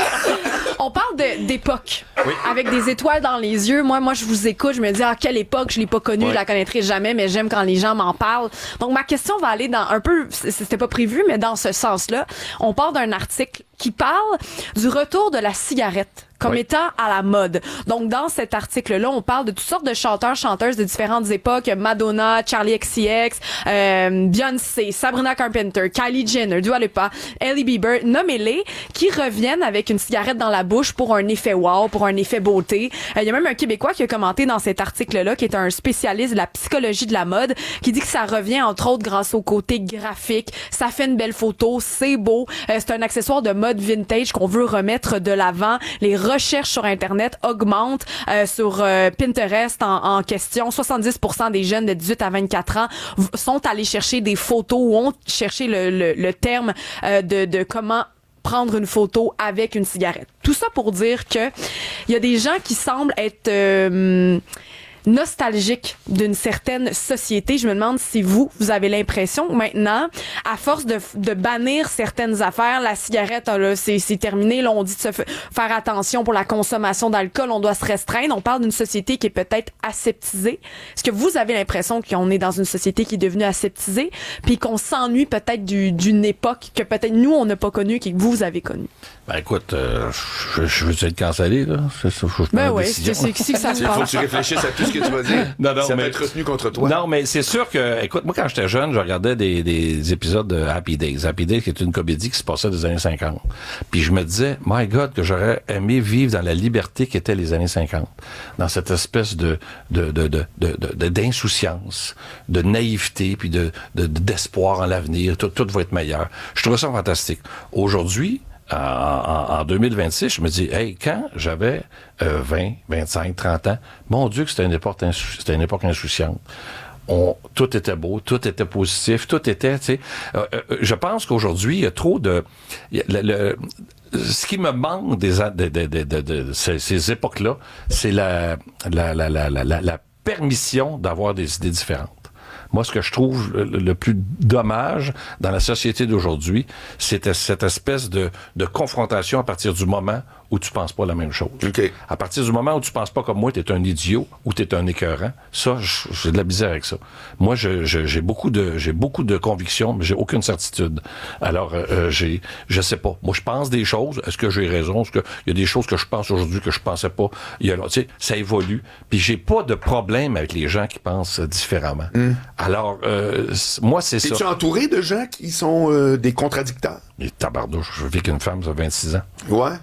on parle de, d'époque. Oui. Avec des étoiles dans les yeux. Moi, moi, je vous écoute, je me dis, ah, quelle époque, je l'ai pas connue, oui. Je la connaîtrai jamais, mais j'aime quand les gens m'en parlent. Donc, ma question va aller dans un peu, c'était pas prévu, mais dans ce sens-là. On part d'un article qui parle du retour de la cigarette comme oui. étant à la mode. Donc, dans cet article-là, on parle de toutes sortes de chanteurs, chanteuses de différentes époques. Madonna, Charli X C X, euh, Beyoncé, Sabrina Carpenter, Kylie Jenner, Dua Lipa, Hailey Bieber, nommez-les, qui reviennent avec une cigarette dans la bouche pour un effet wow, pour un effet beauté. Il euh, y a même un Québécois qui a commenté dans cet article-là, qui est un spécialiste de la psychologie de la mode, qui dit que ça revient, entre autres, grâce au côté graphique. Ça fait une belle photo, c'est beau. Euh, c'est un accessoire de mode vintage qu'on veut remettre de l'avant. Les recherches sur Internet augmentent euh, sur euh, Pinterest en, en question. soixante-dix pour cent des jeunes de dix-huit à vingt-quatre ans v- sont allés chercher des photos ou ont cherché le, le, le terme euh, de, de comment prendre une photo avec une cigarette. Tout ça pour dire que il y a des gens qui semblent être... Euh, nostalgique d'une certaine société. Je me demande si vous, vous avez l'impression que maintenant, à force de, de bannir certaines affaires, la cigarette, là, c'est, c'est terminé. Là, on dit de se f- faire attention pour la consommation d'alcool, on doit se restreindre. On parle d'une société qui est peut-être aseptisée. Est-ce que vous avez l'impression qu'on est dans une société qui est devenue aseptisée, puis qu'on s'ennuie peut-être du, d'une époque que peut-être nous, on n'a pas connue, que vous avez connue? Ben écoute, euh, je, je veux être cancellé, là. C'est ça, faut que je ben oui, c'est, c'est, c'est que ça se passe. Il faut que tu réfléchisses à tout ce que tu vas dire. Non, non, ça mais, va être retenu contre toi. Non, mais c'est sûr que, écoute, moi, quand j'étais jeune, je regardais des, des épisodes de Happy Days. Happy Days, qui est une comédie qui se passait des années cinquante. Puis je me disais, my God, que j'aurais aimé vivre dans la liberté qu'étaient les années cinquante. Dans cette espèce de, de, de, de, de, de d'insouciance, de naïveté, puis de, de, d'espoir en l'avenir. Tout, tout va être meilleur. Je trouvais ça fantastique. Aujourd'hui, En, en, en deux mille vingt-six, je me dis, hey, quand j'avais euh, vingt, vingt-cinq, trente ans, mon Dieu que c'était une époque, insou- c'était une époque insouciante. On, tout était beau, tout était positif, tout était, tu sais. Euh, euh, je pense qu'aujourd'hui, il y a trop de... Le, le, ce qui me manque des, de, de, de, de, de ces, ces époques-là, c'est la, la, la, la, la, la permission d'avoir des idées différentes. Moi, ce que je trouve le, le plus dommage dans la société d'aujourd'hui, c'est cette espèce de, de confrontation à partir du moment où tu penses pas la même chose. Okay. À partir du moment où tu penses pas comme moi, t'es un idiot ou t'es un écœurant, ça, j'ai de la misère avec ça. Moi, je, je, j'ai beaucoup de, j'ai beaucoup de convictions, mais j'ai aucune certitude. Alors, euh, j'ai, je sais pas. Moi, je pense des choses. Est-ce que j'ai raison? Est-ce que il y a des choses que je pense aujourd'hui que je pensais pas? Il y a, tu sais, ça évolue. Puis j'ai pas de problème avec les gens qui pensent différemment. Mm. Alors, euh, moi, c'est T'es-tu ça. Es-tu entouré de gens qui sont euh, des contradicteurs? Et tabarnouche, je vis qu'une femme, ça fait vingt-six ans. Ouais? Oui.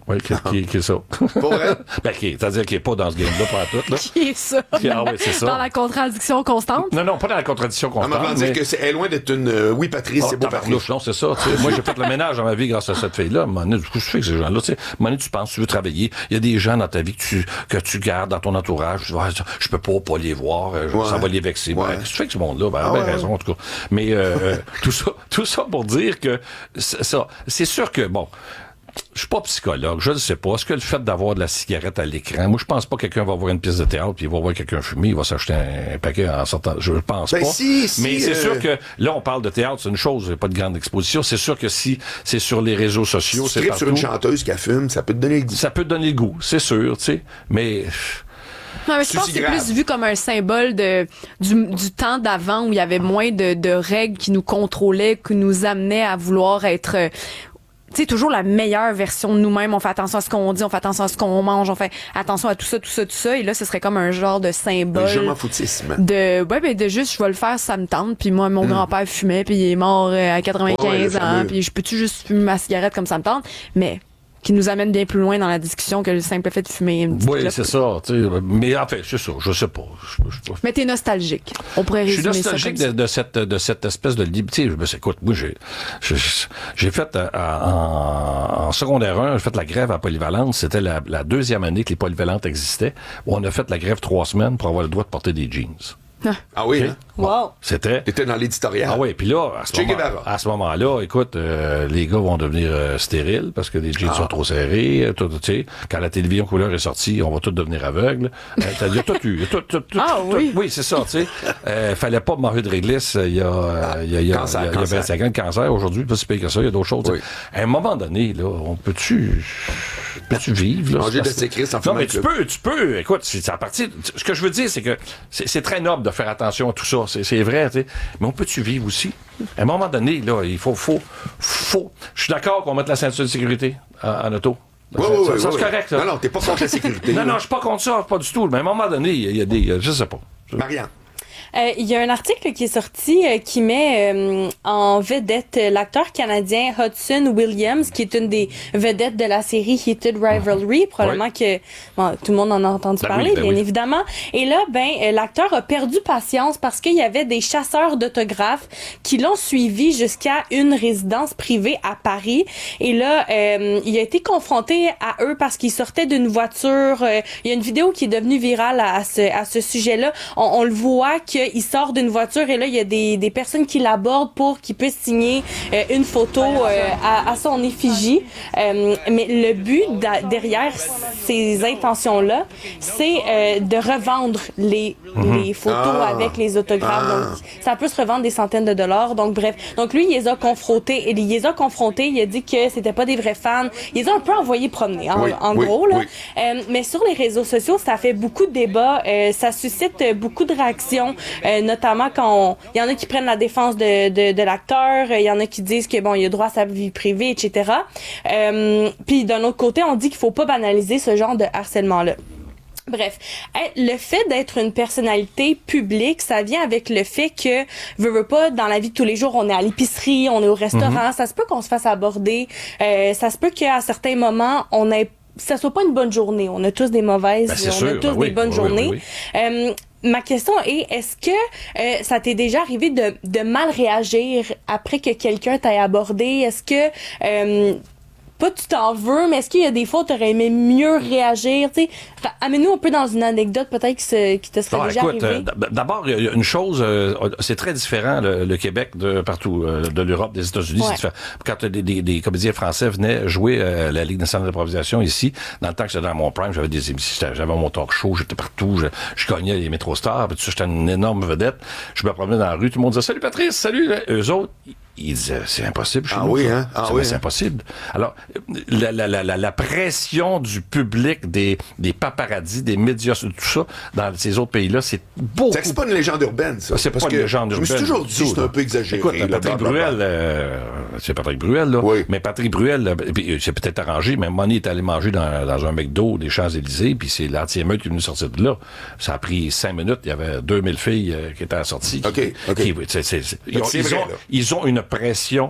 Oui, qui, qui, qui est ça. Pour vrai? Ben, qui, c'est-à-dire qu'il n'est pas dans ce game-là pour tout. Là. Qui est ça? Qui, ah oui, c'est ça. Dans la contradiction constante? Non, non, pas dans la contradiction constante. On m'a mais... dire que c'est elle est loin d'être une... Euh, oui, Patrice, oh, c'est beau, Patrice. Non, c'est ça. Moi, j'ai fait le ménage dans ma vie grâce à cette fille-là. À un moment donné, du coup, je fais que ces gens-là, tu sais, à un moment donné, tu penses, tu veux travailler. Il y a des gens dans ta vie que tu, que tu gardes dans ton entourage. Tu vois, je peux pas, pas les voir. Ouais. Ça va les vexer. Ouais. Ben, qu'est-ce que tu fais avec ce monde-là? Ben, ah, ben ouais, raison, ouais. en tout cas. Mais euh, tout ça, tout ça pour dire que ça, c'est sûr que, bon, je suis pas psychologue, je ne sais pas. Est-ce que le fait d'avoir de la cigarette à l'écran, moi je pense pas que quelqu'un va voir une pièce de théâtre puis il va voir quelqu'un fumer, il va s'acheter un, un paquet en sortant. Je pense ben pas. Si, si, mais c'est euh... sûr que là on parle de théâtre, c'est une chose, il n'y a pas de grande exposition. C'est sûr que si c'est sur les réseaux sociaux, si c'est partout. Sur une chanteuse qui fume, ça peut te donner le goût. Ça peut te donner le goût, c'est sûr, tu sais. Mais non, mais je pense que c'est plus vu comme un symbole de du, du temps d'avant où il y avait moins de, de règles qui nous contrôlaient, qui nous amenaient à vouloir être euh, tu sais, toujours la meilleure version de nous-mêmes. On fait attention à ce qu'on dit, on fait attention à ce qu'on mange, on fait attention à tout ça, tout ça, tout ça. Et là, ce serait comme un genre de symbole. Je m'en foutisme. De, ouais, ben, de juste, je vais le faire, ça me tente. Puis moi, mon mm. grand-père fumait, puis il est mort à quatre-vingt-quinze ouais, ouais, ans. Puis je peux-tu juste fumer ma cigarette comme ça me tente? Mais qui nous amène bien plus loin dans la discussion que le simple fait de fumer une petite oui, clope. c'est ça. T'sais, mais en fait, c'est ça. Je sais pas. Je, je, je... Mais t'es nostalgique. On pourrait résumer ça. Je suis nostalgique ça de, de, cette, de cette espèce de liberté. Écoute, moi, j'ai, j'ai, j'ai fait euh, en, en secondaire un, j'ai fait la grève à Polyvalente. C'était la, la deuxième année que les Polyvalentes existaient. Où on a fait la grève trois semaines pour avoir le droit de porter des jeans. Ah oui, okay. hein? Wow. C'était. T'étais dans l'éditorial. Ah oui, puis là, à ce, moment, à ce moment-là, écoute, euh, les gars vont devenir euh, stériles parce que les jeans ah. sont trop serrés. Tout, tu sais, quand la télévision couleur est sortie, on va tous devenir aveugles. Euh, il y a tout eu. Tout, tout, tout, ah tout, oui. Oui, c'est ça, tu sais. Euh, fallait pas manger de réglisse il y a, euh, il y a, il y a, cancer, il y a, il y a vingt-cinq ans de cancer. Aujourd'hui, pas si pire que ça, il y a d'autres choses. Oui. À un moment donné, là, on peut-tu... Peux-tu vivre, là? Manger de sécris sans Non, mais tu peux, tu peux. Écoute, c'est à partir. Ce que je veux dire, c'est que c'est, c'est très noble de faire attention à tout ça. C'est, c'est vrai, tu sais. Mais on peut-tu vivre aussi? À un moment donné, là, il faut, faut, faut. Je suis d'accord qu'on mette la ceinture de sécurité en, en auto. Oui, ça, oui, ça, oui, ça oui. c'est correct, ça. Non, non, t'es pas contre la sécurité. non, non, je suis pas contre ça, pas du tout. Mais à un moment donné, il y a des. Je sais pas. Marianne. Euh, il y a un article qui est sorti euh, qui met euh, en vedette euh, l'acteur canadien Hudson Williams, qui est une des vedettes de la série Heated Rivalry, probablement ouais. que bon, tout le monde en a entendu ben parler, oui, ben bien oui. évidemment. Et là, ben euh, l'acteur a perdu patience parce qu'il y avait des chasseurs d'autographes qui l'ont suivi jusqu'à une résidence privée à Paris. Et là, euh, il a été confronté à eux parce qu'il sortait d'une voiture. Euh, il y a une vidéo qui est devenue virale à, à ce à ce sujet-là. On, on le voit que il sort d'une voiture et là, il y a des, des personnes qui l'abordent pour qu'il puisse signer euh, une photo euh, à, à son effigie. Euh, mais le but derrière ces intentions-là, c'est euh, de revendre les, mm-hmm. les photos ah. avec les autographes. Ah. Donc, ça peut se revendre des centaines de dollars. Donc, bref. Donc, lui, il les a confrontés. Il les a confrontés. Il a dit que c'était pas des vrais fans. Il les a un peu envoyés promener, en, oui, en oui, gros. Là. Oui. Euh, mais sur les réseaux sociaux, ça fait beaucoup de débats. Euh, ça suscite beaucoup de réactions. Euh, notamment quand il y en a qui prennent la défense de, de, de l'acteur, il y en a qui disent que bon, il a droit à sa vie privée, et cetera. Euh, puis d'un autre côté, on dit qu'il faut pas banaliser ce genre de harcèlement-là. Bref, le fait d'être une personnalité publique, ça vient avec le fait que, veux, veux pas, dans la vie de tous les jours, on est à l'épicerie, on est au restaurant, mm-hmm. ça se peut qu'on se fasse aborder, euh, ça se peut qu'à certains moments, on ait ça soit pas une bonne journée. On a tous des mauvaises, ben, on sûr, a tous ben des oui, bonnes oui, journées. Oui, oui. Euh, ma question est, est-ce que euh, ça t'est déjà arrivé de, de mal réagir après que quelqu'un t'ait abordé? Est-ce que... Euh, pas tu t'en veux, mais est-ce qu'il y a des fois où t'aurais aimé mieux réagir? T'sais, amène-nous un peu dans une anecdote peut-être qui, se, qui te serait ah, déjà écoute, arrivé. Euh, d'abord, il y a une chose, euh, c'est très différent le, le Québec de partout, euh, de l'Europe, des États-Unis. Ouais. C'est quand des, des, des comédiens français venaient jouer euh, la Ligue nationale d'improvisation ici, dans le temps que j'étais dans mon prime, j'avais des émissions, j'avais mon talk show, j'étais partout, je, je cognais les métro stars, puis tout ça, j'étais une énorme vedette. Je me promenais dans la rue, tout le monde disait « Salut Patrice, salut! » Eux autres, ils disaient « C'est impossible chez ah nous. » oui, hein? Ah c'est, oui, c'est hein? impossible. Alors, la, la, la, la, la pression du public, des, des paparazzis, des médias, tout ça, dans ces autres pays-là, c'est beaucoup... C'est, c'est pas une légende urbaine, ça. C'est parce pas que une légende urbaine. Je me suis toujours dit que c'est un peu exagéré. Écoute, là, Patrick Bruel, euh, c'est Patrick Bruel, là. Oui. Mais Patrick Bruel, puis, c'est peut-être arrangé, mais Money est allé manger dans, dans un McDo des Champs-Élysées, puis c'est l'anti-émeute qui est venu sortir de là. Ça a pris cinq minutes, il y avait deux mille filles euh, qui étaient assorties. OK, OK. Qui, c'est, c'est, c'est, ils, ont, c'est ils, vrai, ont, ils ont une pression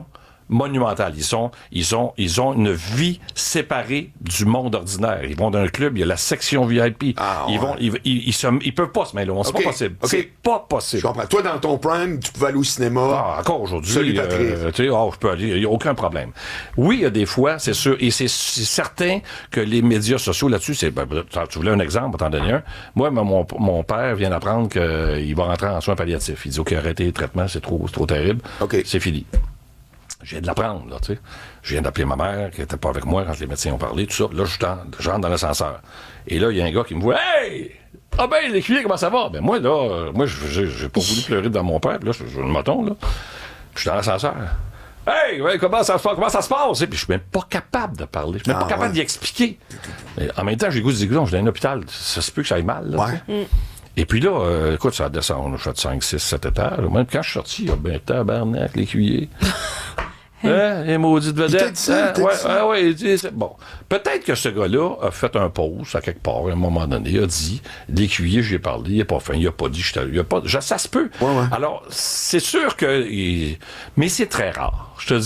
monumentale. Ils sont, ils ont, ils ont une vie séparée du monde ordinaire. Ils vont dans un club, il y a la section V I P. Ah, ils ouais. vont, ils, ils, ils, se, ils peuvent pas se mêler. C'est okay. pas possible. Okay. C'est pas possible. Je comprends. Toi, dans ton prime, tu pouvais aller au cinéma. Ah, encore aujourd'hui. Euh, tu sais, oh, je peux aller. Il n'y a aucun problème. Oui, il y a des fois, c'est sûr, et c'est, c'est certain que les médias sociaux là-dessus, c'est, ben, tu voulais un exemple, t'en donner un. Moi, mon, mon père vient d'apprendre qu'il va rentrer en soins palliatifs. Il dit, OK, arrêtez les traitements, c'est trop, c'est trop terrible. Okay. C'est fini. Je viens de l'apprendre, là, tu sais. Je viens d'appeler ma mère, qui était pas avec moi quand les médecins ont parlé, tout ça. Là, je, tente, je rentre dans l'ascenseur. Et là, il y a un gars qui me voit, hey! Ah ben, l'écuyer, comment ça va? Ben, moi, là, euh, moi, j'ai, j'ai pas voulu pleurer devant mon père, puis là, j'ai le moton, là. Je suis dans l'ascenseur. Hey, ouais, comment ça se passe? Comment ça se passe? Et puis, je suis même pas capable de parler. Je suis même ah, pas capable ouais. d'y expliquer. Mais en même temps, j'ai le goût de dire, non, je suis dans un hôpital. Ça se peut que ça aille mal, là. Ouais. Mm. Et puis là, euh, écoute, ça descend, on a fait cinq, six, sept étages. Même quand je suis sorti, il y a ben tabarnak, l'écuyer. Hein? Les maudites vedettes. Hein? Ouais, ouais, ouais, dit, c'est bon. Peut-être que ce gars-là a fait un pause à quelque part, à un moment donné, il a dit, l'écuyer, j'ai parlé, il n'a pas faim, il n'a pas dit, il a pas, ça se peut. Ouais, ouais. Alors, c'est sûr que, il, mais c'est très rare. Je te dis,